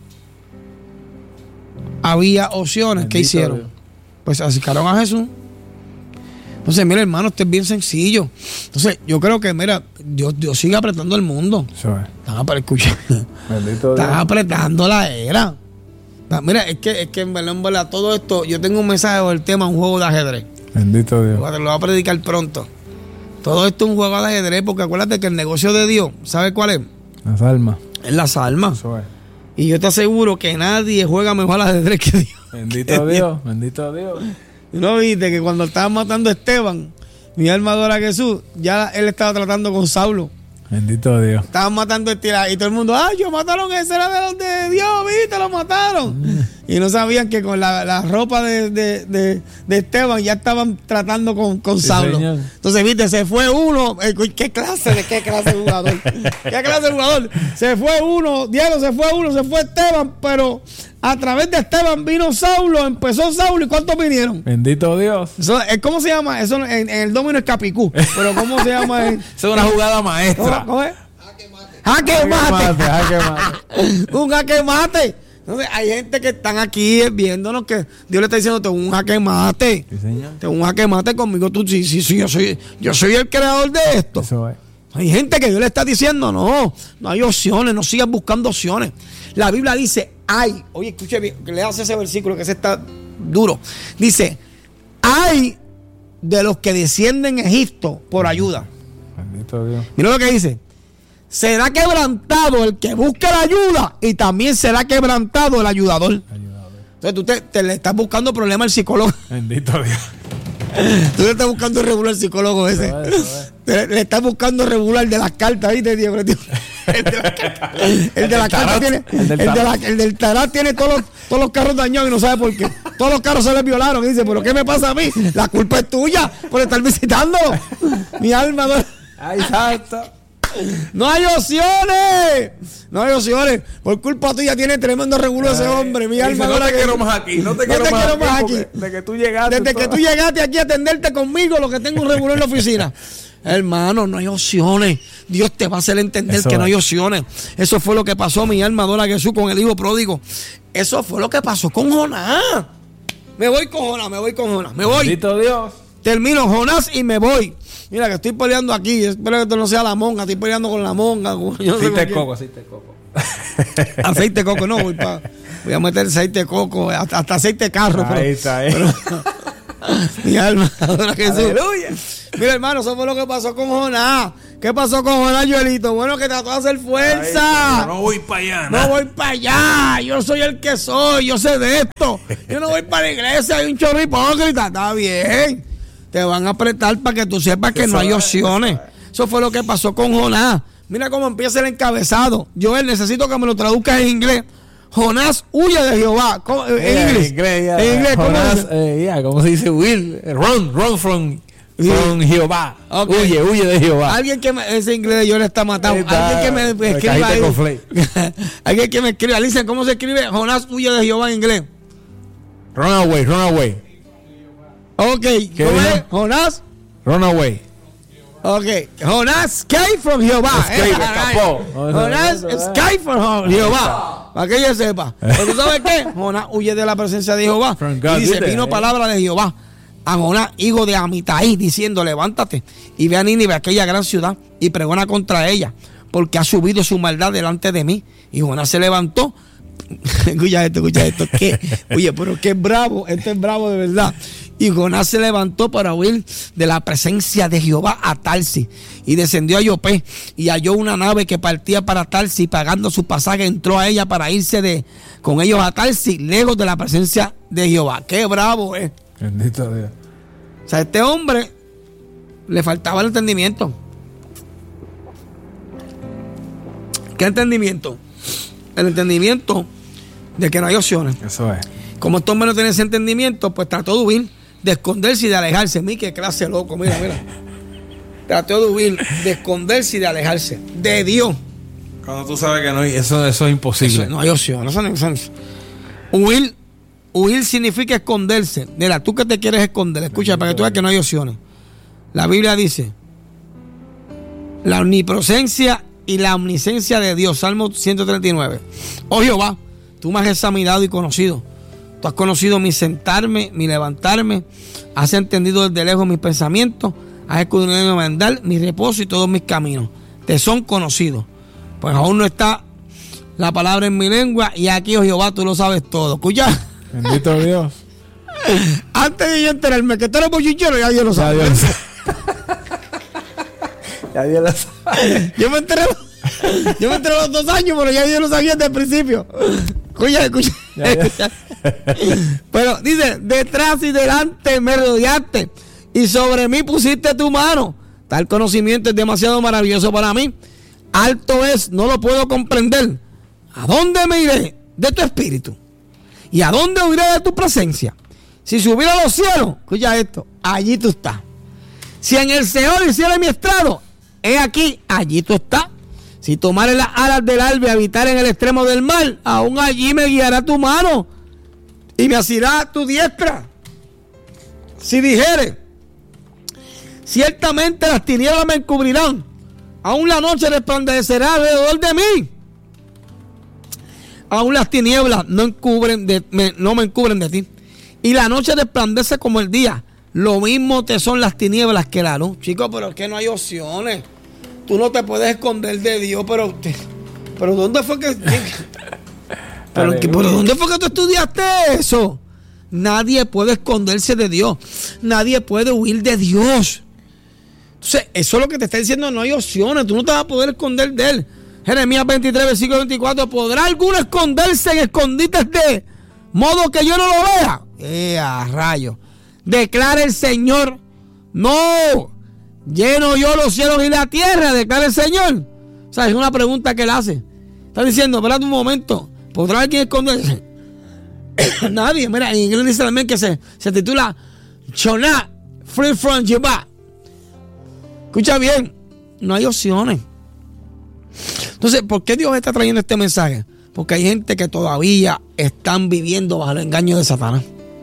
[SPEAKER 1] había opciones, ¿qué
[SPEAKER 2] Bendito
[SPEAKER 1] hicieron?
[SPEAKER 2] Dios.
[SPEAKER 1] Pues acercaron a Jesús. Entonces, mira, hermano, esto es bien sencillo. Entonces, yo creo que, mira, Dios, Dios sigue apretando el mundo.
[SPEAKER 2] Eso es.
[SPEAKER 1] Están para escuchar.
[SPEAKER 2] Bendito
[SPEAKER 1] Están
[SPEAKER 2] Dios.
[SPEAKER 1] apretando la era. Ah, Mira, es que, es que en verdad, en verdad, todo esto, yo tengo un mensaje del tema, un juego de ajedrez.
[SPEAKER 2] Bendito Dios.
[SPEAKER 1] Te lo voy a predicar pronto. Todo esto es un juego de ajedrez, porque acuérdate que el negocio de Dios, ¿sabes cuál es?
[SPEAKER 2] Las almas.
[SPEAKER 1] Es las almas.
[SPEAKER 2] Eso es.
[SPEAKER 1] Y yo te aseguro que nadie juega mejor al ajedrez que Dios.
[SPEAKER 2] Bendito Dios. Bendito Dios.
[SPEAKER 1] ¿Y no viste que cuando estaban matando a Esteban, mi alma adora a Jesús, ya él estaba tratando con Saulo?
[SPEAKER 2] Bendito Dios.
[SPEAKER 1] Estaban matando a Esteban y todo el mundo, ¡ay, yo mataron ese era de los de Dios, viste, lo mataron! Y no sabían que con la, la ropa de, de, de, de Esteban ya estaban tratando con, con
[SPEAKER 2] Sí,
[SPEAKER 1] Saulo.
[SPEAKER 2] señor.
[SPEAKER 1] Entonces, viste, se fue uno. eh, ¿Qué clase de qué clase de jugador? ¿Qué clase de jugador? Se fue uno, Diego se fue uno, se fue Esteban, pero a través de Esteban vino Saulo, empezó Saulo, ¿y cuántos vinieron?
[SPEAKER 2] Bendito Dios.
[SPEAKER 1] Eso, eh, ¿Cómo se llama? Eso en, en el domino es Capicú, pero ¿cómo se llama? En-
[SPEAKER 2] Esa es una jugada
[SPEAKER 1] ¿Cómo,
[SPEAKER 2] maestra.
[SPEAKER 1] cómo es? Jaque mate.
[SPEAKER 2] Jaque mate.
[SPEAKER 1] Un jaque mate. Entonces, hay gente que están aquí viéndonos que Dios le está diciendo, tengo un jaque mate.
[SPEAKER 2] Sí, señor.
[SPEAKER 1] Tengo un jaque mate conmigo. Tú, sí, sí, sí, yo soy, yo soy el creador de esto.
[SPEAKER 2] Eso es.
[SPEAKER 1] Hay gente que Dios le está diciendo, no, no hay opciones, no sigas buscando opciones. La Biblia dice, hay, oye, escuche bien, que leas ese versículo que ese está duro. Dice, hay de los que descienden a Egipto por ayuda.
[SPEAKER 2] Bendito Dios.
[SPEAKER 1] Mira lo que dice. Será quebrantado el que busca la ayuda y también será quebrantado el ayudador.
[SPEAKER 2] Ayudador.
[SPEAKER 1] Entonces tú te, te le estás buscando problemas al psicólogo.
[SPEAKER 2] Bendito Dios.
[SPEAKER 1] Tú le estás buscando regular al psicólogo ese.
[SPEAKER 2] Eso es, eso es.
[SPEAKER 1] Te- Le estás buscando regular de las cartas, ¿viste, Diego? El de las cartas. El de las cartas tiene.
[SPEAKER 2] El
[SPEAKER 1] El,
[SPEAKER 2] del
[SPEAKER 1] de
[SPEAKER 2] tarot.
[SPEAKER 1] la- el del tarot tiene todos los, todos los carros dañados y no sabe por qué. Todos los carros se les violaron. Y dice, ¿pero qué me pasa a mí? La culpa es tuya por estar visitando. Mi alma no.
[SPEAKER 2] Ay, santo.
[SPEAKER 1] No hay opciones. No hay opciones. Por culpa tuya tiene tremendo regulo ese hombre. Mi
[SPEAKER 2] Dice,
[SPEAKER 1] alma
[SPEAKER 2] no
[SPEAKER 1] adora
[SPEAKER 2] te
[SPEAKER 1] que-
[SPEAKER 2] quiero más aquí. No te
[SPEAKER 1] No
[SPEAKER 2] quiero,
[SPEAKER 1] te
[SPEAKER 2] más,
[SPEAKER 1] quiero
[SPEAKER 2] aquí,
[SPEAKER 1] más
[SPEAKER 2] porque
[SPEAKER 1] aquí.
[SPEAKER 2] Desde que tú llegaste.
[SPEAKER 1] Desde que
[SPEAKER 2] todo-
[SPEAKER 1] tú llegaste aquí a atenderte conmigo, lo que tengo un regular en la oficina. Hermano, no hay opciones. Dios te va a hacer entender
[SPEAKER 2] Eso
[SPEAKER 1] que no
[SPEAKER 2] es.
[SPEAKER 1] hay opciones. Eso fue lo que pasó, mi alma adora a Jesús con el hijo pródigo. Eso fue lo que pasó con Jonás. Me voy con Jonás, me voy con Jonás, me voy.
[SPEAKER 2] Bendito Dios.
[SPEAKER 1] Termino Jonás y me voy. Mira que estoy peleando aquí. Espero que esto no sea la monga. Estoy peleando con la monga. Yo no sé
[SPEAKER 2] aceite de
[SPEAKER 1] con
[SPEAKER 2] coco, aceite de coco.
[SPEAKER 1] Aceite de coco, no. Voy, pa, voy a meter aceite de coco. Hasta, hasta aceite de carro.
[SPEAKER 2] Ahí
[SPEAKER 1] pero,
[SPEAKER 2] está, ahí.
[SPEAKER 1] Pero, mi alma, adora Jesús.
[SPEAKER 2] Aleluya.
[SPEAKER 1] Mira, hermano, eso fue lo que pasó con Jonás. ¿Qué pasó con Jonás, Joelito? Bueno, que trató de hacer fuerza.
[SPEAKER 2] Ahí, no voy para allá.
[SPEAKER 1] No voy para allá. Yo soy el que soy. Yo sé de esto. Yo no voy para la iglesia. Hay un chorro hipócrita. Está bien. Te van a apretar para que tú sepas que no hay opciones. Eso fue lo que pasó con Jonás. Mira cómo empieza el encabezado. Joel, necesito que me lo traduzcas en inglés. Jonás huye de Jehová. ¿Cómo? En
[SPEAKER 2] Yeah,
[SPEAKER 1] inglés.
[SPEAKER 2] En inglés, yeah.
[SPEAKER 1] En inglés, ¿cómo
[SPEAKER 2] Jonás,
[SPEAKER 1] dice?
[SPEAKER 2] eh, yeah, ¿cómo se dice? Will, run, run from,
[SPEAKER 1] Yeah.
[SPEAKER 2] from Jehová.
[SPEAKER 1] Okay.
[SPEAKER 2] Huye, huye de Jehová.
[SPEAKER 1] Alguien que me, ese inglés de Joel está matado.
[SPEAKER 2] Está,
[SPEAKER 1] Alguien que me
[SPEAKER 2] la
[SPEAKER 1] escriba
[SPEAKER 2] cajita
[SPEAKER 1] ahí.
[SPEAKER 2] con flake.
[SPEAKER 1] Alguien que me escriba. Alicia, ¿cómo se escribe? Jonás huye de Jehová en inglés.
[SPEAKER 2] Run away, run away.
[SPEAKER 1] Ok.
[SPEAKER 2] ¿Qué
[SPEAKER 1] ¿Cómo
[SPEAKER 2] dijo?
[SPEAKER 1] es? Jonás.
[SPEAKER 2] Run away.
[SPEAKER 1] Ok. Jonás escape from Jehová.
[SPEAKER 2] Escape,
[SPEAKER 1] Eh,
[SPEAKER 2] escapó.
[SPEAKER 1] Jonás escape from Jehová. Para que ella sepa. Pero tú sabes qué? Jonás huye de la presencia de Jehová.
[SPEAKER 2] From God,
[SPEAKER 1] Y dice,
[SPEAKER 2] ¿viste?
[SPEAKER 1] vino palabra de Jehová a Jonás, hijo de Amitai, diciendo, levántate y ve a Nínive, aquella gran ciudad, y pregona contra ella, porque ha subido su maldad delante de mí. Y Jonás se levantó. Escucha esto, escucha esto. ¿Qué? Oye, pero qué bravo, este es bravo de verdad. Y Jonás se levantó para huir de la presencia de Jehová a Tarsis, y descendió a Jope, y halló una nave que partía para Tarsis, y pagando su pasaje entró a ella para irse de con ellos a Tarsis, lejos de la presencia de Jehová. Qué bravo es. Eh.
[SPEAKER 2] Bendito Dios.
[SPEAKER 1] O sea, a este hombre le faltaba el entendimiento. ¿Qué entendimiento? El entendimiento de que no hay opciones.
[SPEAKER 2] Eso es.
[SPEAKER 1] Como este hombre no tiene ese entendimiento, pues trató de huir, de esconderse y de alejarse. Mira qué clase loco, mira, mira. Trató de huir, de esconderse y de alejarse de Dios.
[SPEAKER 2] Cuando tú sabes que no hay, eso, eso es imposible.
[SPEAKER 1] Eso, no hay opción. Eso no hay opción. Huir, huir significa esconderse. Mira, tú que te quieres esconder, escucha, para que tú veas que no hay opciones. La Biblia dice, la omnipresencia y la omnisciencia de Dios, Salmo ciento treinta y nueve. Oh Jehová, tú me has examinado y conocido. Tú has conocido mi sentarme, mi levantarme. Has entendido desde lejos mis pensamientos. Has escudriñado mi andar, mi reposo y todos mis caminos. Te son conocidos. Pues aún no está la palabra en mi lengua. Y aquí, oh Jehová, tú lo sabes todo. Escucha.
[SPEAKER 2] Bendito Dios.
[SPEAKER 1] Antes de yo enterarme que tú eres bochinchero, ya Dios lo sabe.
[SPEAKER 2] Ya Dios, ya Dios lo sabe.
[SPEAKER 1] Yo me enteré, yo me enteré a los dos años, pero ya Dios lo sabía desde el principio. Escucha, escucha.
[SPEAKER 2] Ya, ya.
[SPEAKER 1] escucha. Pero dice, detrás y delante me rodeaste y sobre mí pusiste tu mano. Tal conocimiento es demasiado maravilloso para mí. Alto es, no lo puedo comprender. ¿A dónde me iré de tu espíritu? ¿Y a dónde huiré de tu presencia? Si subiera a los cielos, escucha esto, allí tú estás. Si en el Seol hiciera mi estrado, he aquí, allí tú estás. Si tomare las alas del alba y habitar en el extremo del mar, aún allí me guiará tu mano y me asirá tu diestra. Si dijere, ciertamente las tinieblas me encubrirán, aún la noche resplandecerá alrededor de mí. Aún las tinieblas no, encubren de, me, no me encubren de ti. Y la noche resplandece como el día. Lo mismo te son las tinieblas que la luz. Chicos, pero es que no hay opciones. Tú no te puedes esconder de Dios, pero pero ¿dónde fue que pero, pero dónde fue que tú estudiaste eso? Nadie puede esconderse de Dios. Nadie puede huir de Dios. Entonces, eso es lo que te está diciendo, no hay opciones. Tú no te vas a poder esconder de Él. Jeremías veintitrés, versículo veinticuatro. ¿Podrá alguno esconderse en escondites de modo que yo no lo vea? ¡Eh, a rayo! Declara el Señor. No. Lleno yo los cielos y la tierra, declara el Señor. O sea, es una pregunta que él hace. Está diciendo, espérate un momento. ¿Podrá alguien esconderse? Nadie. Mira, en inglés dice también que se, se titula Jonah, Free from Jehová. Escucha bien. No hay opciones. Entonces, ¿por qué Dios está trayendo este mensaje? Porque hay gente que todavía están viviendo bajo el engaño de Satanás.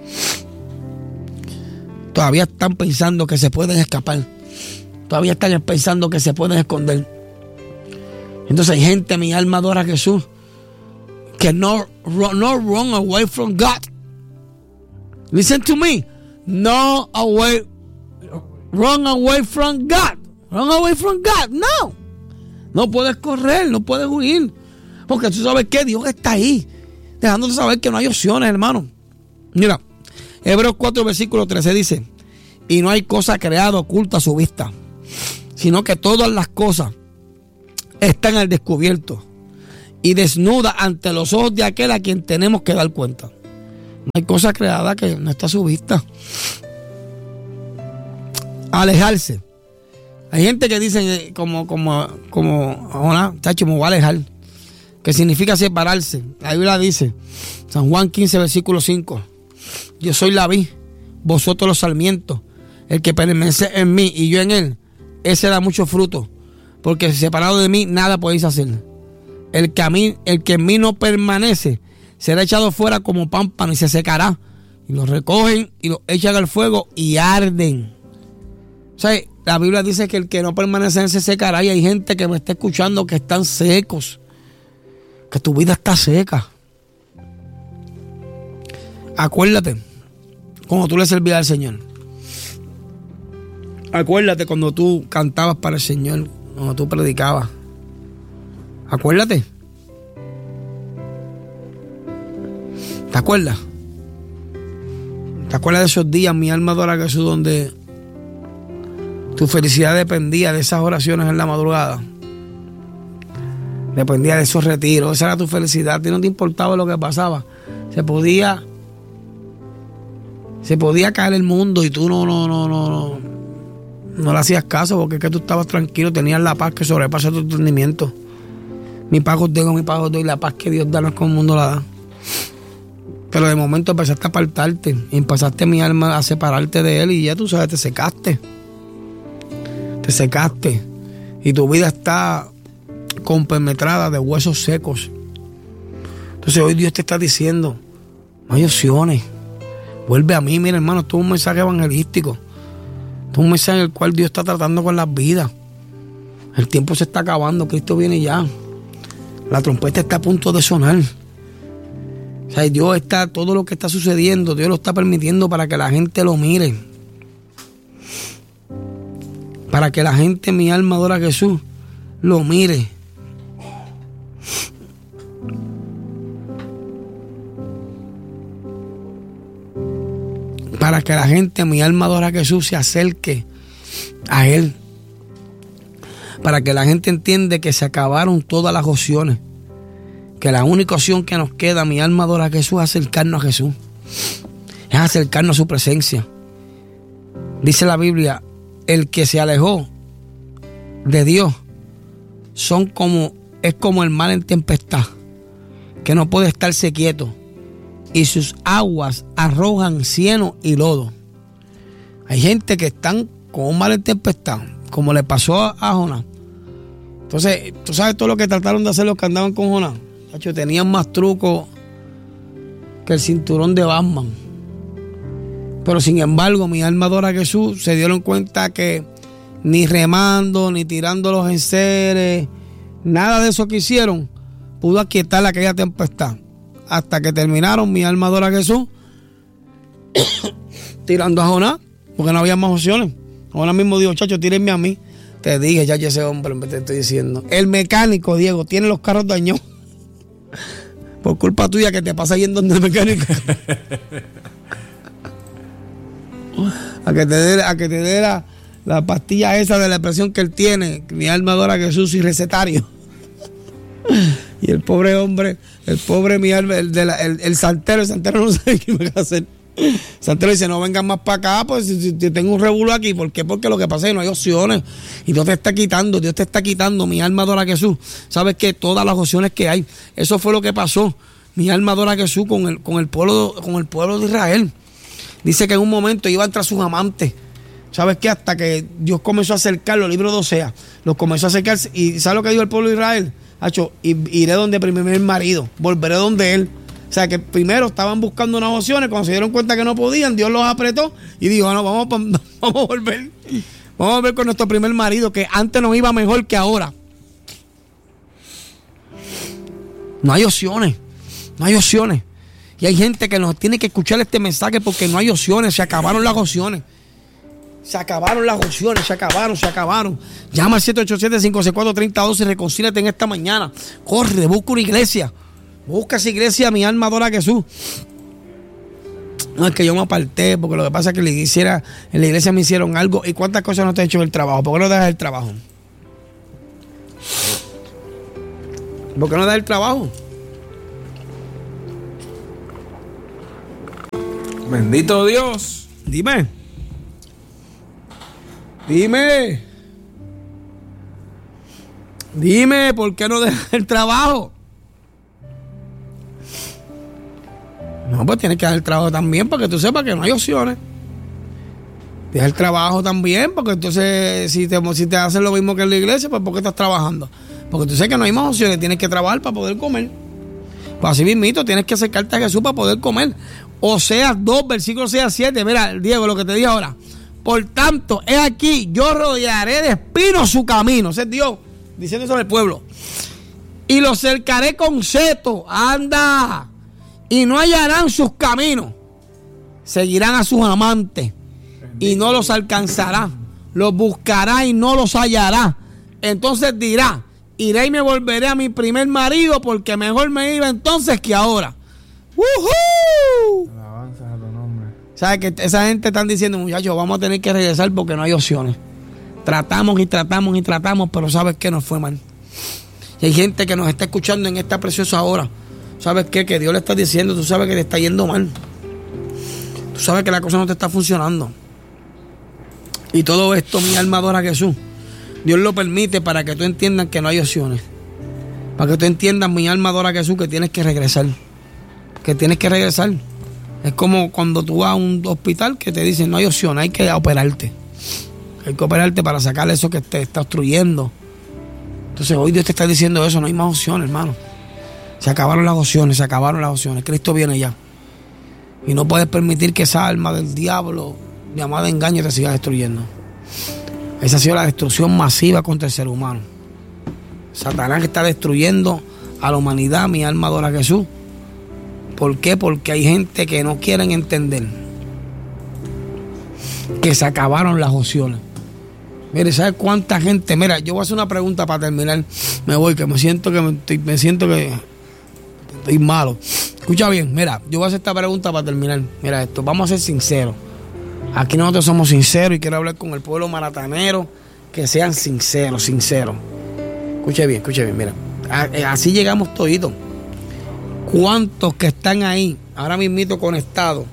[SPEAKER 1] Todavía están pensando que se pueden escapar. Todavía están pensando que se pueden esconder. Entonces hay gente, mi alma adora a Jesús, que no, no run away from God. Listen to me. No away, run away from God. Run away from God. No. No puedes correr, no puedes huir. Porque tú sabes que Dios está ahí, dejándote saber que no hay opciones, hermano. Mira, Hebreos cuatro, versículo trece dice: y no hay cosa creada oculta a su vista, sino que todas las cosas están al descubierto y desnudas ante los ojos de aquel a quien tenemos que dar cuenta. No hay cosa creada que no está a su vista. Alejarse. Hay gente que dice como, como, como, ahora, chacho, me voy a alejar, que significa separarse. La Biblia dice, San Juan quince, versículo cinco: yo soy la vid, vosotros los sarmientos. El que permanece en mí y yo en él, ese da mucho fruto, porque separado de mí nada podéis hacer. El que, a mí, el que en mí no permanece será echado fuera como pámpano y se secará. Y lo recogen y lo echan al fuego y arden. O sea, la Biblia dice que el que no permanece en él se secará, y hay gente que me está escuchando que están secos, que tu vida está seca. Acuérdate cuando tú le servías al Señor. Acuérdate cuando tú cantabas para el Señor, cuando tú predicabas. Acuérdate. ¿Te acuerdas? ¿Te acuerdas de esos días, mi alma adora a Jesús, donde tu felicidad dependía de esas oraciones en la madrugada? Dependía de esos retiros. Esa era tu felicidad. A ti no te importaba lo que pasaba. Se podía Se podía caer el mundo y tú no no no no no, no le hacías caso, porque es que tú estabas tranquilo, tenías la paz que sobrepasa tu entendimiento. Mi paz os dejo, mi paz os doy. La paz que Dios da no es como el mundo la da. Pero de momento empezaste a apartarte y empezaste, mi alma, a separarte de Él, y ya tú sabes, te secaste. Te secaste. Y tu vida está compenetrada de huesos secos. Entonces hoy Dios te está diciendo: no hay opciones. Vuelve a mí. Mira, hermano, esto es un mensaje evangelístico. Esto es un mensaje en el cual Dios está tratando con las vidas. El tiempo se está acabando. Cristo viene ya. La trompeta está a punto de sonar. O sea, Dios está, todo lo que está sucediendo, Dios lo está permitiendo para que la gente lo mire. Para que la gente, mi alma adora a Jesús, lo mire. Para que la gente, mi alma adora a Jesús, se acerque a Él. Para que la gente entienda que se acabaron todas las opciones. Que la única opción que nos queda, mi alma adora a Jesús, es acercarnos a Jesús. Es acercarnos a su presencia. Dice la Biblia: el que se alejó de Dios son como, es como el mar en tempestad, que no puede estarse quieto, y sus aguas arrojan cieno y lodo. Hay gente que están con un mar en tempestad, como le pasó a, a Jonás. Entonces, tú sabes todo lo que trataron de hacer los que andaban con Jonás. Tenían más trucos que el cinturón de Batman. Pero sin embargo, mi alma adora a Jesús, se dieron cuenta que ni remando, ni tirando los enseres, nada de eso que hicieron pudo aquietar aquella tempestad. Hasta que terminaron, mi alma adora a Jesús, tirando a Jonás, porque no había más opciones. Jonás mismo dijo: chacho, tírenme a mí. Te dije, ya ese hombre, te estoy diciendo. El mecánico, Diego, tiene los carros dañados. Por culpa tuya, que te pasa yendo donde el mecánico. A que te dé, a que te dé la, la pastilla esa de la presión que él tiene. Mi alma adora a Jesús y recetario. Y el pobre hombre, el pobre mi alma, el, de la, el, el santero, el santero no sabe qué va a hacer. El santero dice: no vengan más para acá, pues si, si tengo un revuelo aquí. ¿Por qué? Porque lo que pasa es que no hay opciones. Y Dios te está quitando, Dios te está quitando. Mi alma adora a Jesús. Sabes que todas las opciones que hay, eso fue lo que pasó. Mi alma adora a Jesús con el, con el pueblo, con el pueblo de Israel. Dice que en un momento iban tras sus amantes. ¿Sabes qué? Hasta que Dios comenzó a acercarlo, el libro de Osea, los comenzó a acercarse. ¿Y sabes lo que dijo el pueblo de Israel? Hacho, iré donde mi primer marido, volveré donde él. O sea, que primero estaban buscando unas opciones, cuando se dieron cuenta que no podían, Dios los apretó y dijo: no, vamos, vamos a volver. Vamos a volver con nuestro primer marido, que antes nos iba mejor que ahora. No hay opciones, no hay opciones. Y hay gente que nos tiene que escuchar este mensaje porque no hay opciones, se acabaron las opciones. Se acabaron las opciones, se acabaron, se acabaron. Llama al siete ocho siete, cinco seis cuatro, tres cero uno dos y reconcíliate en esta mañana. Corre, busca una iglesia. Busca esa iglesia, mi alma adora a Jesús. No, es que yo me aparté, porque lo que pasa es que le hiciera, en la iglesia me hicieron algo. ¿Y cuántas cosas no te he hecho en el trabajo? ¿Por qué no dejas el trabajo? ¿Por qué no dejas el trabajo?
[SPEAKER 2] Bendito Dios.
[SPEAKER 1] Dime. Dime. Dime, ¿por qué no dejas el trabajo? No, pues tienes que dar el trabajo también para que tú sepas que no hay opciones. Deja el trabajo también, porque entonces si te, si te hacen lo mismo que en la iglesia, pues ¿por qué estás trabajando? Porque tú sabes que no hay más opciones, tienes que trabajar para poder comer. Pues así mismito, tienes que acercarte a Jesús para poder comer. Oseas dos, versículo seis a siete. Mira, Diego, lo que te dije ahora. Por tanto, he aquí, yo rodearé de espinos su camino. Ese es Dios diciendo eso al pueblo. Y lo cercaré con seto. Anda. Y no hallarán sus caminos. Seguirán a sus amantes y no los alcanzará. Los buscará y no los hallará. Entonces dirá, iré y me volveré a mi primer marido, porque mejor me iba entonces que ahora. ¡Woohoo!
[SPEAKER 2] Alabanzas a tu nombre.
[SPEAKER 1] ¿Sabes que esa gente están diciendo, muchachos, vamos a tener que regresar porque no hay opciones? Tratamos y tratamos y tratamos, pero ¿sabes qué? Nos fue mal. Y hay gente que nos está escuchando en esta preciosa hora. ¿Sabes qué? Que Dios le está diciendo, tú sabes que te está yendo mal. Tú sabes que la cosa no te está funcionando. Y todo esto, mi alma adora a Jesús. Dios lo permite para que tú entiendas que no hay opciones. Para que tú entiendas, mi alma adora a Jesús, que tienes que regresar. Que tienes que regresar. Es como cuando tú vas a un hospital que te dicen, no hay opción, hay que operarte. Hay que operarte para sacar eso que te está obstruyendo. Entonces hoy Dios te está diciendo eso, no hay más opciones, hermano. Se acabaron las opciones, se acabaron las opciones. Cristo viene ya. Y no puedes permitir que esa alma del diablo, llamada engaño, te siga destruyendo. Esa ha sido la destrucción masiva contra el ser humano. Satanás que está destruyendo a la humanidad, mi alma adora a Jesús. ¿Por qué? Porque hay gente que no quieren entender que se acabaron las opciones. Mire, ¿sabes cuánta gente? Mira, yo voy a hacer una pregunta para terminar. Me voy, que me siento que me, estoy, me siento que estoy malo. Escucha bien, mira, yo voy a hacer esta pregunta para terminar. Mira esto, vamos a ser sinceros. Aquí nosotros somos sinceros y quiero hablar con el pueblo maratanero, que sean sinceros, sinceros. Escuche bien, escuche bien, mira. Así llegamos toditos. ¿Cuántos que están ahí, ahora mismito conectados,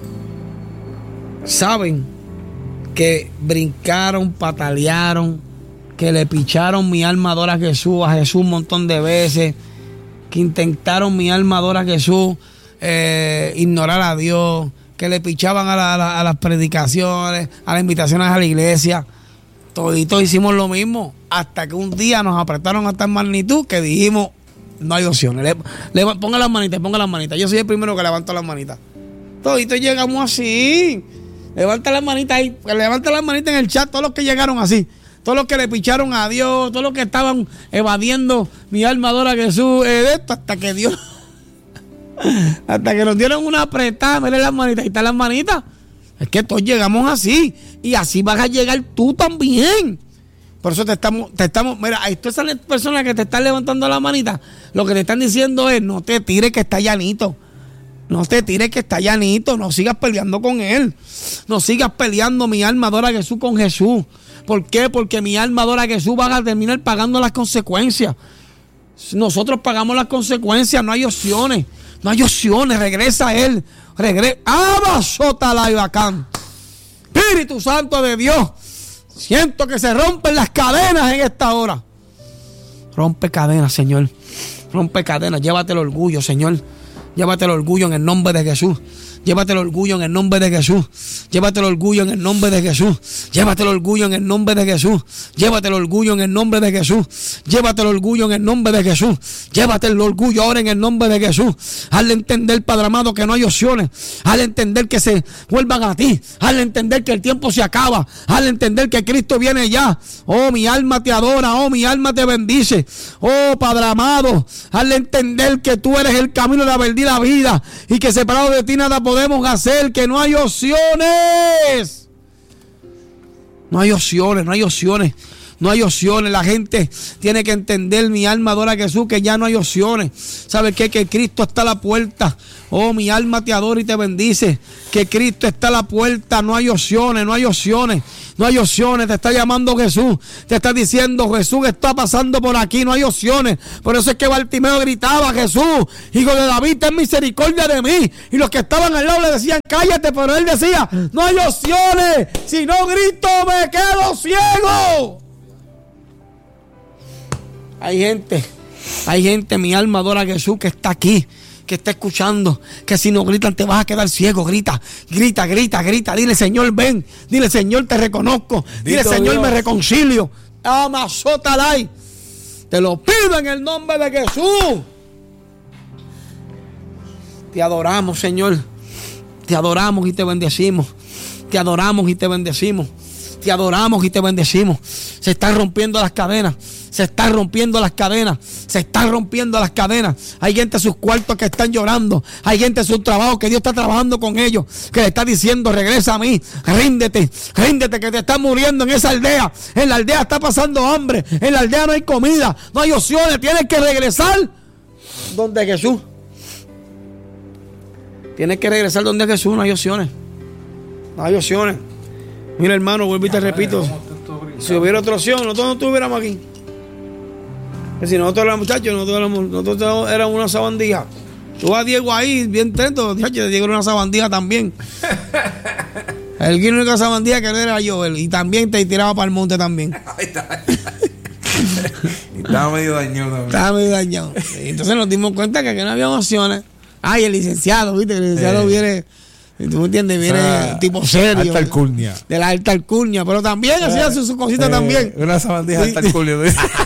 [SPEAKER 1] saben que brincaron, patalearon, que le picharon mi alma adora a Jesús, a Jesús un montón de veces, que intentaron mi alma adora a Jesús, eh, ignorar a Dios, que le pichaban a, la, a, la, a las predicaciones, a las invitaciones a la iglesia? Toditos hicimos lo mismo, hasta que un día nos apretaron a tal magnitud que dijimos, no hay opciones. Le, le, ponga las manitas, ponga las manitas. Yo soy el primero que levanto las manitas. Toditos llegamos así. Levanta las manitas ahí, levanta las manitas en el chat, todos los que llegaron así, todos los que le picharon a Dios, todos los que estaban evadiendo mi alma adora a Jesús, eh, de esto, hasta que Dios, hasta que nos dieron una apretada. Miren las manitas, ahí están las manitas. Es que todos llegamos así, y así vas a llegar tú también. Por eso te estamos, te estamos, mira, ahí todas esas personas que te están levantando la manita, lo que te están diciendo es, no te tires que está llanito. No te tires que está llanito, no sigas peleando con él. No sigas peleando, mi alma adora a Jesús, con Jesús. ¿Por qué? Porque mi alma adora a Jesús, van a terminar pagando las consecuencias. Nosotros pagamos las consecuencias, no hay opciones. No hay opciones, regresa a él. Regresa. ¡Abasota y bacán! Espíritu Santo de Dios. Siento que se rompen las cadenas en esta hora. Rompe cadenas, Señor. Rompe cadenas. Llévate el orgullo, Señor. Llévate el orgullo en el nombre de Jesús. Llévate el orgullo en el nombre de Jesús. Llévate el orgullo en el nombre de Jesús. Llévate el orgullo en el nombre de Jesús. Llévate el orgullo en el nombre de Jesús. Llévate el orgullo en el nombre de Jesús. Llévate el orgullo ahora en el nombre de Jesús. Hazle entender, Padre amado, que no hay opciones. Hazle entender que se vuelvan a ti. Hazle entender que el tiempo se acaba. Hazle entender que Cristo viene ya. Oh, mi alma te adora. Oh, mi alma te bendice. Oh, Padre amado, hazle entender que tú eres el camino, la verdad y la vida. Y que separado de ti nada podemos hacer, que no hay opciones. No hay opciones, no hay opciones. No hay opciones. La gente tiene que entender, mi alma adora a Jesús, que ya no hay opciones. ¿Sabes qué? Que Cristo está a la puerta. Oh, mi alma te adora y te bendice. Que Cristo está a la puerta. No hay opciones, no hay opciones. No hay opciones. Te está llamando Jesús. Te está diciendo, Jesús está pasando por aquí. No hay opciones. Por eso es que Bartimeo gritaba, Jesús, hijo de David, ten misericordia de mí. Y los que estaban al lado le decían, cállate. Pero él decía, no hay opciones. Si no grito, me quedo ciego. Hay gente, hay gente, mi alma adora a Jesús, que está aquí, que está escuchando, que si no gritan te vas a quedar ciego. Grita, grita, grita, grita. Dile, Señor, ven. Dile, Señor, te reconozco. Dile, Dito Señor, Dios, me reconcilio. Amazotalay. Te lo pido en el nombre de Jesús. Te adoramos, Señor. Te adoramos y te bendecimos. Te adoramos y te bendecimos. Te adoramos y te bendecimos. Se están rompiendo las cadenas. Se están rompiendo las cadenas. Se están rompiendo las cadenas. Hay gente en sus cuartos que están llorando. Hay gente en su trabajo que Dios está trabajando con ellos, que le está diciendo, regresa a mí. Ríndete, ríndete, que te estás muriendo en esa aldea. En la aldea está pasando hambre. En la aldea no hay comida. No hay opciones. Tienes que regresar donde Jesús. Tienes que regresar donde Jesús. No hay opciones. No hay opciones. Mira, hermano, vuelvo y te repito. Si hubiera otra opción, nosotros no estuviéramos aquí. Que si nosotros éramos muchachos, nosotros éramos, nosotros éramos una sabandija. Tú vas a Diego ahí, bien tento, muchachos, Diego era una sabandija también. El que única sabandija que no era yo, él, y también te tiraba para el monte también.
[SPEAKER 2] Estaba medio dañado también.
[SPEAKER 1] Estaba medio dañado. Entonces nos dimos cuenta que aquí no había opciones. Ay, el licenciado, ¿viste? El licenciado eh. viene... ¿Tú me entiendes? Viene, o sea, tipo serio.
[SPEAKER 2] Alta alcurnia.
[SPEAKER 1] De la alta alcurnia. Pero también eh, hacía sus su cositas eh, también.
[SPEAKER 2] Una sabandija sí. Alta alcurnia.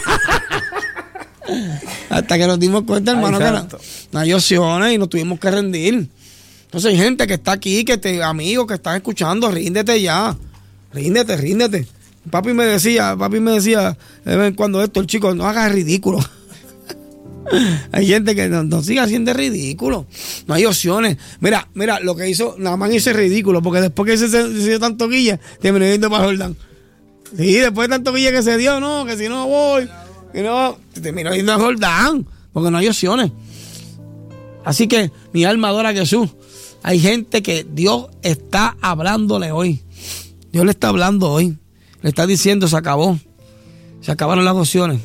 [SPEAKER 1] Hasta que nos dimos cuenta, hermano, Ay, que no, no hay opciones y nos tuvimos que rendir. Entonces hay gente que está aquí, que te, amigos que están escuchando, ríndete ya. Ríndete, ríndete. Papi me decía, papi me decía, cuando esto, el chico, no hagas ridículo. Hay gente que no, no sigue haciendo ridículo. No hay opciones. Mira, mira, lo que hizo, nada más hizo ridículo, porque después que se, se, se dio tanto guilla, terminó yendo para Jordán. Sí, después de tanto guilla que se dio, no, que si no voy, que no, terminó yendo a Jordán, porque no hay opciones. Así que mi alma adora a Jesús. Hay gente que Dios está hablándole hoy. Dios le está hablando hoy. Le está diciendo, se acabó. Se acabaron las opciones.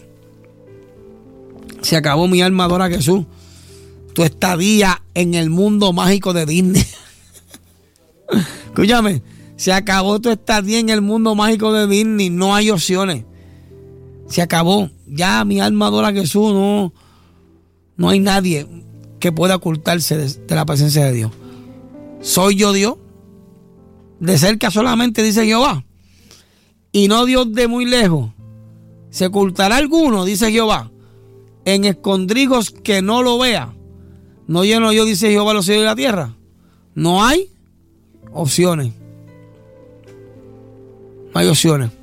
[SPEAKER 1] Se acabó, mi alma adora a Jesús. Tu estadía en el mundo mágico de Disney. Escúchame. Se acabó tu estadía en el mundo mágico de Disney. No hay opciones. Se acabó. Ya mi alma adora a Jesús. No, no hay nadie que pueda ocultarse de, de la presencia de Dios. ¿Soy yo Dios? De cerca solamente, dice Jehová. Y no Dios de muy lejos. ¿Se ocultará alguno? Dice Jehová. En escondrijos que no lo vea. No lleno yo, dice Jehová, los cielos y la tierra. No hay opciones. No hay opciones.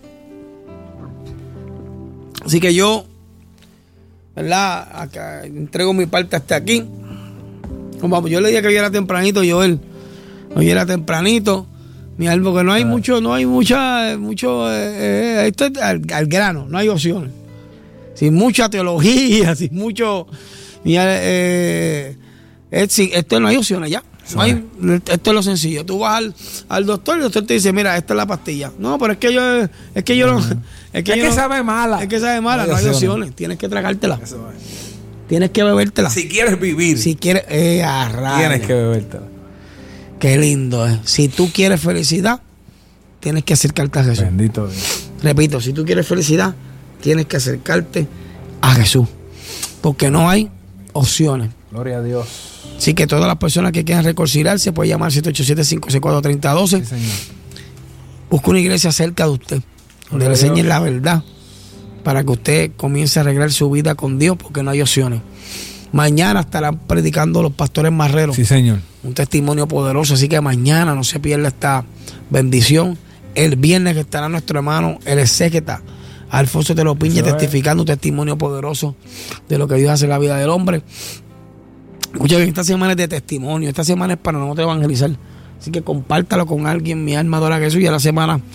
[SPEAKER 1] Así que yo, ¿verdad? Acá, entrego mi parte hasta aquí. Como yo le dije que hoy era tempranito, Joel. Hoy era tempranito. Mi alma, que no hay mucho, no hay mucha, mucho, eh, eh, esto es al, al grano, no hay opciones. Sin mucha teología, sin mucho... Eh, eh, sin, esto no hay opciones ya. No hay, esto es lo sencillo. Tú vas al, al doctor y el doctor te dice, mira, esta es la pastilla. No, pero es que yo... Es que yo no...
[SPEAKER 2] Es que, es que no, sabe mala.
[SPEAKER 1] Es que sabe mala, no hay, no hay opciones. Tienes que tragártela. Tienes que bebértela.
[SPEAKER 2] Si quieres vivir.
[SPEAKER 1] Si quieres... Eh,
[SPEAKER 2] tienes que bebértela.
[SPEAKER 1] Qué lindo es. Eh. Si tú quieres felicidad, tienes que acercarte a Jesús.
[SPEAKER 2] Bendito Dios.
[SPEAKER 1] Repito, si tú quieres felicidad, tienes que acercarte a Jesús, porque no hay opciones.
[SPEAKER 2] Gloria a Dios.
[SPEAKER 1] Así que todas las personas que quieran reconciliarse pueden llamar siete ocho siete, cinco seis cuatro, tres cero uno dos. Sí, busca una iglesia cerca de usted, donde le enseñen la verdad, para que usted comience a arreglar su vida con Dios, porque no hay opciones. Mañana estarán predicando los pastores marreros.
[SPEAKER 2] Sí, señor.
[SPEAKER 1] Un testimonio poderoso, así que mañana no se pierda esta bendición. El viernes que estará nuestro hermano el exégeta Alfonso Te lo Piñe testificando un testimonio poderoso de lo que Dios hace en la vida del hombre. Escucha bien, esta semana es de testimonio, esta semana es para nosotros evangelizar. Así que compártalo con alguien, mi alma adora a Jesús. Y a la semana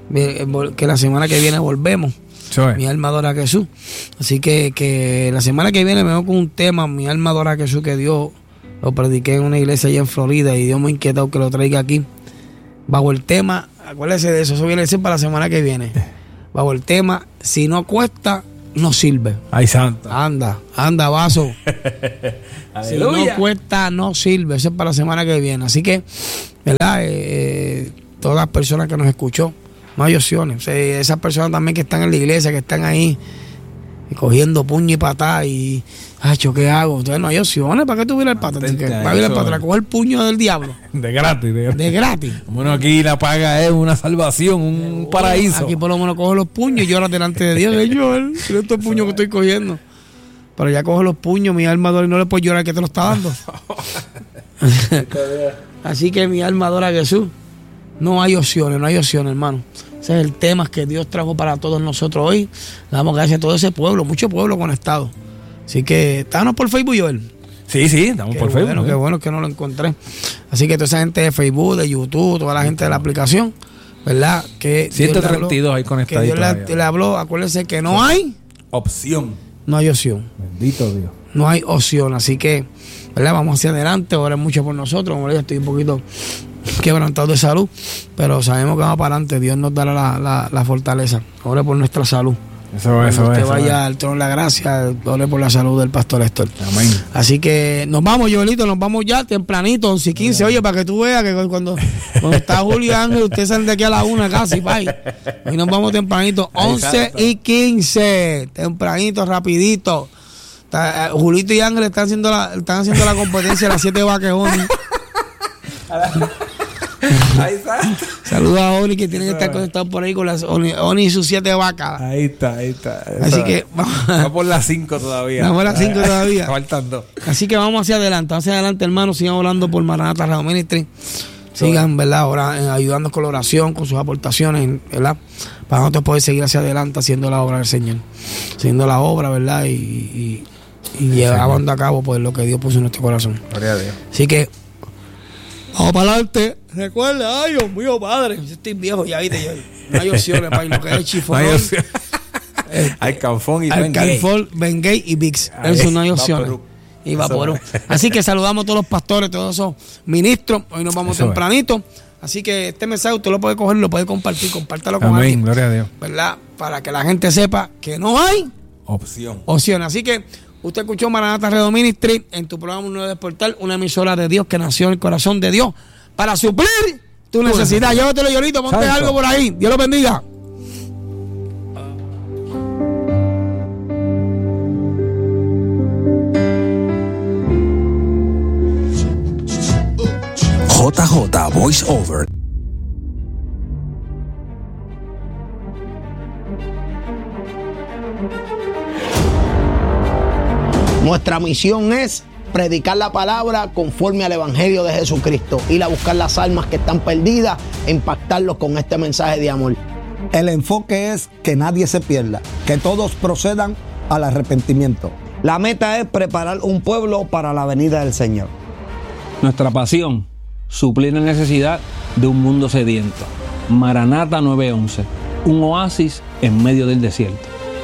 [SPEAKER 1] que la semana que viene volvemos.
[SPEAKER 2] Soy.
[SPEAKER 1] Mi alma adora a Jesús. Así que, que la semana que viene me voy con un tema, mi alma adora a Jesús, que Dios lo prediqué en una iglesia allá en Florida y Dios me ha inquietado que lo traiga aquí. Bajo el tema, acuérdese de eso, eso viene a ser para la semana que viene. Bajo el tema, si no cuesta, no sirve.
[SPEAKER 2] Ay, santa.
[SPEAKER 1] Anda, anda, vaso. Si no
[SPEAKER 2] Aleluya.
[SPEAKER 1] cuesta, no sirve. Eso es para la semana que viene. Así que, ¿verdad? Eh, todas las personas que nos escuchó, no hay opciones. O sea, esas personas también que están en la iglesia, que están ahí cogiendo puño y patada y, hacho, ¿qué hago? Entonces no hay opciones. ¿Para qué tú vienes al patrón?
[SPEAKER 2] Atente a
[SPEAKER 1] ¿Para ir al
[SPEAKER 2] eso.
[SPEAKER 1] patrón a coger el puño del diablo?
[SPEAKER 2] De gratis, de gratis.
[SPEAKER 1] De gratis.
[SPEAKER 2] Bueno, aquí la paga es una salvación, un paraíso.
[SPEAKER 1] Aquí por lo menos cojo los puños y lloro delante de Dios. Señor, mira estos puños que estoy cogiendo. Pero ya cojo los puños, mi alma adora y no le puedes llorar que te lo está dando. Así que mi alma adora a Jesús. No hay opciones, no hay opciones, hermano. Ese es el tema que Dios trajo para todos nosotros hoy. Le damos gracias a todo ese pueblo, mucho pueblo conectado. Así que estábamos por Facebook, Joel.
[SPEAKER 2] Sí, sí, estamos
[SPEAKER 1] Qué
[SPEAKER 2] por
[SPEAKER 1] bueno,
[SPEAKER 2] Facebook.
[SPEAKER 1] qué
[SPEAKER 2] ¿eh?
[SPEAKER 1] bueno que no lo encontré. Así que toda esa gente de Facebook, de YouTube, toda la gente de la aplicación, ¿verdad? Que
[SPEAKER 2] ciento treinta y dos ahí
[SPEAKER 1] que
[SPEAKER 2] conectaditos.
[SPEAKER 1] Dios
[SPEAKER 2] ahí.
[SPEAKER 1] le, le habló. Acuérdense que no hay,
[SPEAKER 2] Opción.
[SPEAKER 1] no hay opción.
[SPEAKER 2] Bendito Dios.
[SPEAKER 1] No hay opción. Así que, ¿verdad? Vamos hacia adelante. Oren mucho por nosotros. Como le digo, estoy un poquito quebrantado de salud, pero sabemos que vamos para adelante. Dios nos dará la, la, la fortaleza. Ore por nuestra salud.
[SPEAKER 2] Eso,
[SPEAKER 1] Cuando
[SPEAKER 2] eso,
[SPEAKER 1] usted
[SPEAKER 2] eso.
[SPEAKER 1] vaya al trono de la gracia, ore por la salud del pastor Héctor.
[SPEAKER 2] Amén.
[SPEAKER 1] Así que nos vamos, Joelito, nos vamos ya tempranito, once y quince. Oye, para que tú veas que cuando, cuando está Julio y Ángel, ustedes salen de aquí a la una casi, pay. Hoy nos vamos tempranito, once y quince. Tempranito, rapidito. Está, eh, Julito y Ángel están haciendo la, están haciendo la competencia de las siete vaquejones.
[SPEAKER 2] Ahí está.
[SPEAKER 1] Saludos a Oni, que tienen que estar conectados por ahí con las Oni, Oni y sus siete vacas.
[SPEAKER 2] Ahí está, ahí está.
[SPEAKER 1] Así que vamos
[SPEAKER 2] Va por las cinco todavía.
[SPEAKER 1] Vamos a las cinco todavía.
[SPEAKER 2] Faltan dos.
[SPEAKER 1] Así que vamos hacia adelante, hacia adelante, hermanos. Sigan orando por Maranatha Radio Ministry. Sigan, ¿verdad? Ahora eh, ayudándonos con la oración, con sus aportaciones, ¿verdad? Para nosotros poder seguir hacia adelante haciendo la obra del Señor. Haciendo la obra, ¿verdad? Y, y, y llevando a cabo pues, lo que Dios puso en nuestro corazón.
[SPEAKER 2] Gloria a Dios.
[SPEAKER 1] Así que vamos para adelante. Recuerda, ay, Dios mío, padre. Yo estoy viejo ya, viste. Yo, no hay opciones para lo que es chifón.
[SPEAKER 2] No hay opción.
[SPEAKER 1] Este,
[SPEAKER 2] Hay Calfón y Ben Gay.
[SPEAKER 1] Alcalfol, Bengay y Vix.
[SPEAKER 2] Ahí,
[SPEAKER 1] Eso no hay opciones.
[SPEAKER 2] Vaporú.
[SPEAKER 1] Y Vaporú. Así que saludamos a todos los pastores, todos esos ministros. Hoy nos vamos
[SPEAKER 2] Eso es.
[SPEAKER 1] tempranito. Así que este mensaje usted lo puede coger, lo puede compartir, compártalo con
[SPEAKER 2] Amén,
[SPEAKER 1] alguien.
[SPEAKER 2] gloria a Dios.
[SPEAKER 1] ¿Verdad? Para que la gente sepa que no hay
[SPEAKER 2] Opción.
[SPEAKER 1] opciones. Así que usted escuchó Maranatha Radio Ministry en tu programa Un Nuevo Despertar, una emisora de Dios que nació en el corazón de Dios para suplir tu necesidad. Llévatelo, Yolito, ponte
[SPEAKER 2] Santo.
[SPEAKER 1] algo por ahí. Dios lo bendiga.
[SPEAKER 3] J J Voice Over.
[SPEAKER 4] Nuestra misión es predicar la palabra conforme al Evangelio de Jesucristo, ir a buscar las almas que están perdidas e impactarlos con este mensaje de amor.
[SPEAKER 5] El enfoque es que nadie se pierda, que todos procedan al arrepentimiento.
[SPEAKER 4] La meta es preparar un pueblo para la venida del Señor.
[SPEAKER 6] Nuestra pasión, suplir la necesidad de un mundo sediento. Maranatha nueve once, un oasis en medio del desierto.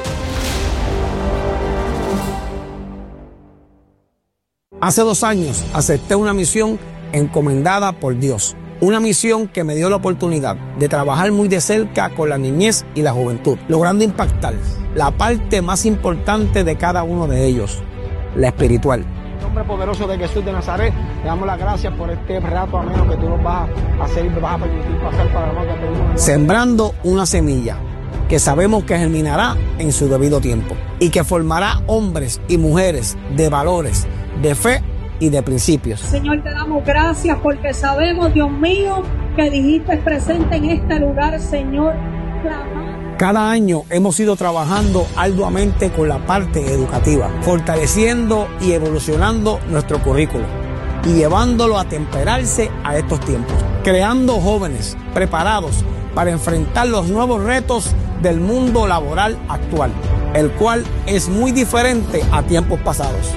[SPEAKER 1] Hace dos años acepté una misión encomendada por Dios. Una misión que me dio la oportunidad de trabajar muy de cerca con la niñez y la juventud, logrando impactar la parte más importante de cada uno de ellos, la espiritual. En nombre poderoso de Jesús de Nazaret, te damos las gracias por este rato ameno que tú nos vas a hacer y nos vas a permitir pasar para la que pedimos. Sembrando una semilla que sabemos que germinará en su debido tiempo y que formará hombres y mujeres de valores, de fe y de principios.
[SPEAKER 7] Señor, te damos gracias porque sabemos, Dios mío, que dijiste presente en este lugar, Señor. Clamar.
[SPEAKER 1] Cada año hemos ido trabajando arduamente con la parte educativa, fortaleciendo y evolucionando nuestro currículo y llevándolo a temperarse a estos tiempos, creando jóvenes preparados para enfrentar los nuevos retos del mundo laboral actual, el cual es muy diferente a tiempos pasados.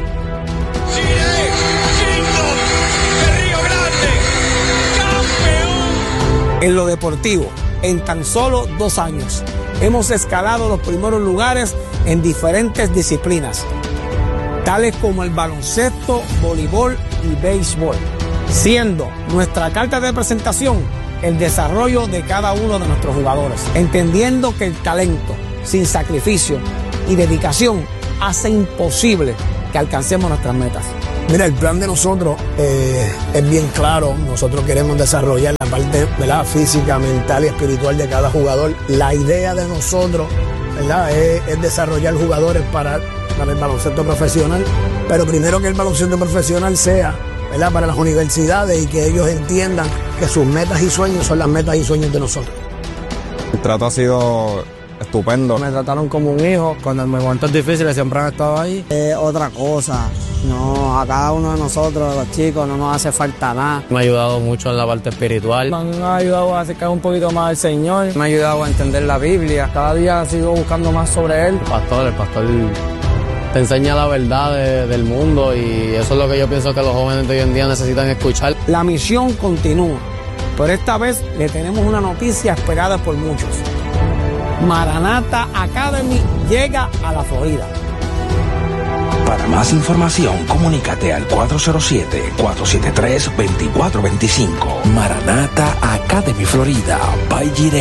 [SPEAKER 1] En lo deportivo,
[SPEAKER 8] en tan solo dos años. Hemos escalado los primeros lugares en diferentes disciplinas, tales como el baloncesto, voleibol y béisbol, siendo nuestra carta de presentación el desarrollo de cada uno de nuestros jugadores, entendiendo que el talento sin sacrificio y dedicación hace imposible que alcancemos nuestras metas.
[SPEAKER 4] Mira, el plan de nosotros eh, es bien claro. Nosotros queremos desarrollar la parte, ¿verdad?, física, mental y espiritual de cada jugador. La idea de nosotros, ¿verdad?, es, es desarrollar jugadores para, para el baloncesto profesional, pero primero que el baloncesto profesional sea, ¿verdad?, para las universidades y que ellos entiendan que sus metas y sueños son las metas y sueños de nosotros.
[SPEAKER 9] El trato ha sido estupendo.
[SPEAKER 10] Me trataron como un hijo. Cuando en momentos difíciles siempre han estado ahí.
[SPEAKER 11] Es otra cosa. No, a cada uno de nosotros, los chicos, no nos hace falta nada.
[SPEAKER 10] Me ha ayudado mucho en la parte espiritual.
[SPEAKER 11] Me han ayudado a acercar un poquito más al Señor.
[SPEAKER 10] Me ha ayudado a entender la Biblia. Cada día sigo buscando más sobre Él. El pastor, el pastor te enseña la verdad de, del mundo, y eso es lo que yo pienso que los jóvenes de hoy en día necesitan escuchar.
[SPEAKER 8] La misión continúa, pero esta vez le tenemos una noticia esperada por muchos. Maranatha Academy llega a la Florida.
[SPEAKER 3] Para más información, comunícate al cuatro cero siete, cuatro siete tres, dos cuatro dos cinco. Maranatha Academy Florida, by Jiré.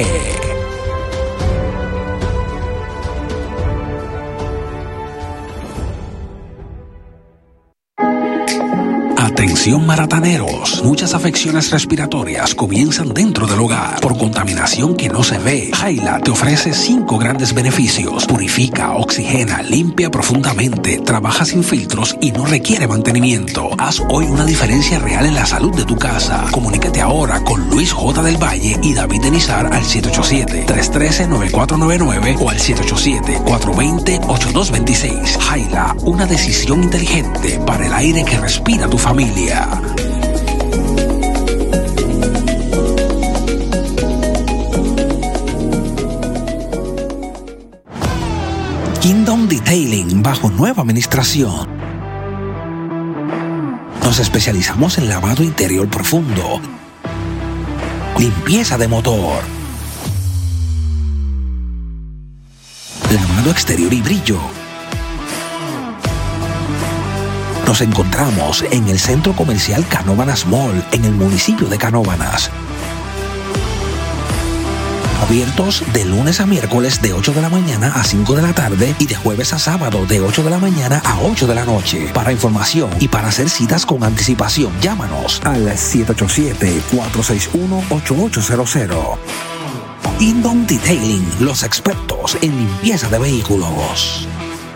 [SPEAKER 3] Atención marataneros, muchas afecciones respiratorias comienzan dentro del hogar por contaminación que no se ve. Jaila te ofrece cinco grandes beneficios: purifica, oxigena, limpia profundamente, trabaja sin filtros y no requiere mantenimiento. Haz hoy una diferencia real en la salud de tu casa. Comunícate ahora con Luis J. del Valle y David Denizar al siete ocho siete, tres uno tres, nueve cuatro nueve nueve o al siete ocho siete, cuatro dos cero, ocho dos dos seis. Jaila, una decisión inteligente para el aire que respira tu familia. Kingdom Detailing bajo nueva administración. Nos especializamos en lavado interior profundo, limpieza de motor, lavado exterior y brillo. Nos encontramos en el Centro Comercial Canóvanas Mall, en el municipio de Canóvanas. Abiertos de lunes a miércoles de ocho de la mañana a cinco de la tarde y de jueves a sábado de ocho de la mañana a ocho de la noche. Para información y para hacer citas con anticipación, llámanos al siete ocho siete, cuatro seis uno, ocho ocho cero cero. Kingdom Detailing, los expertos en limpieza de vehículos.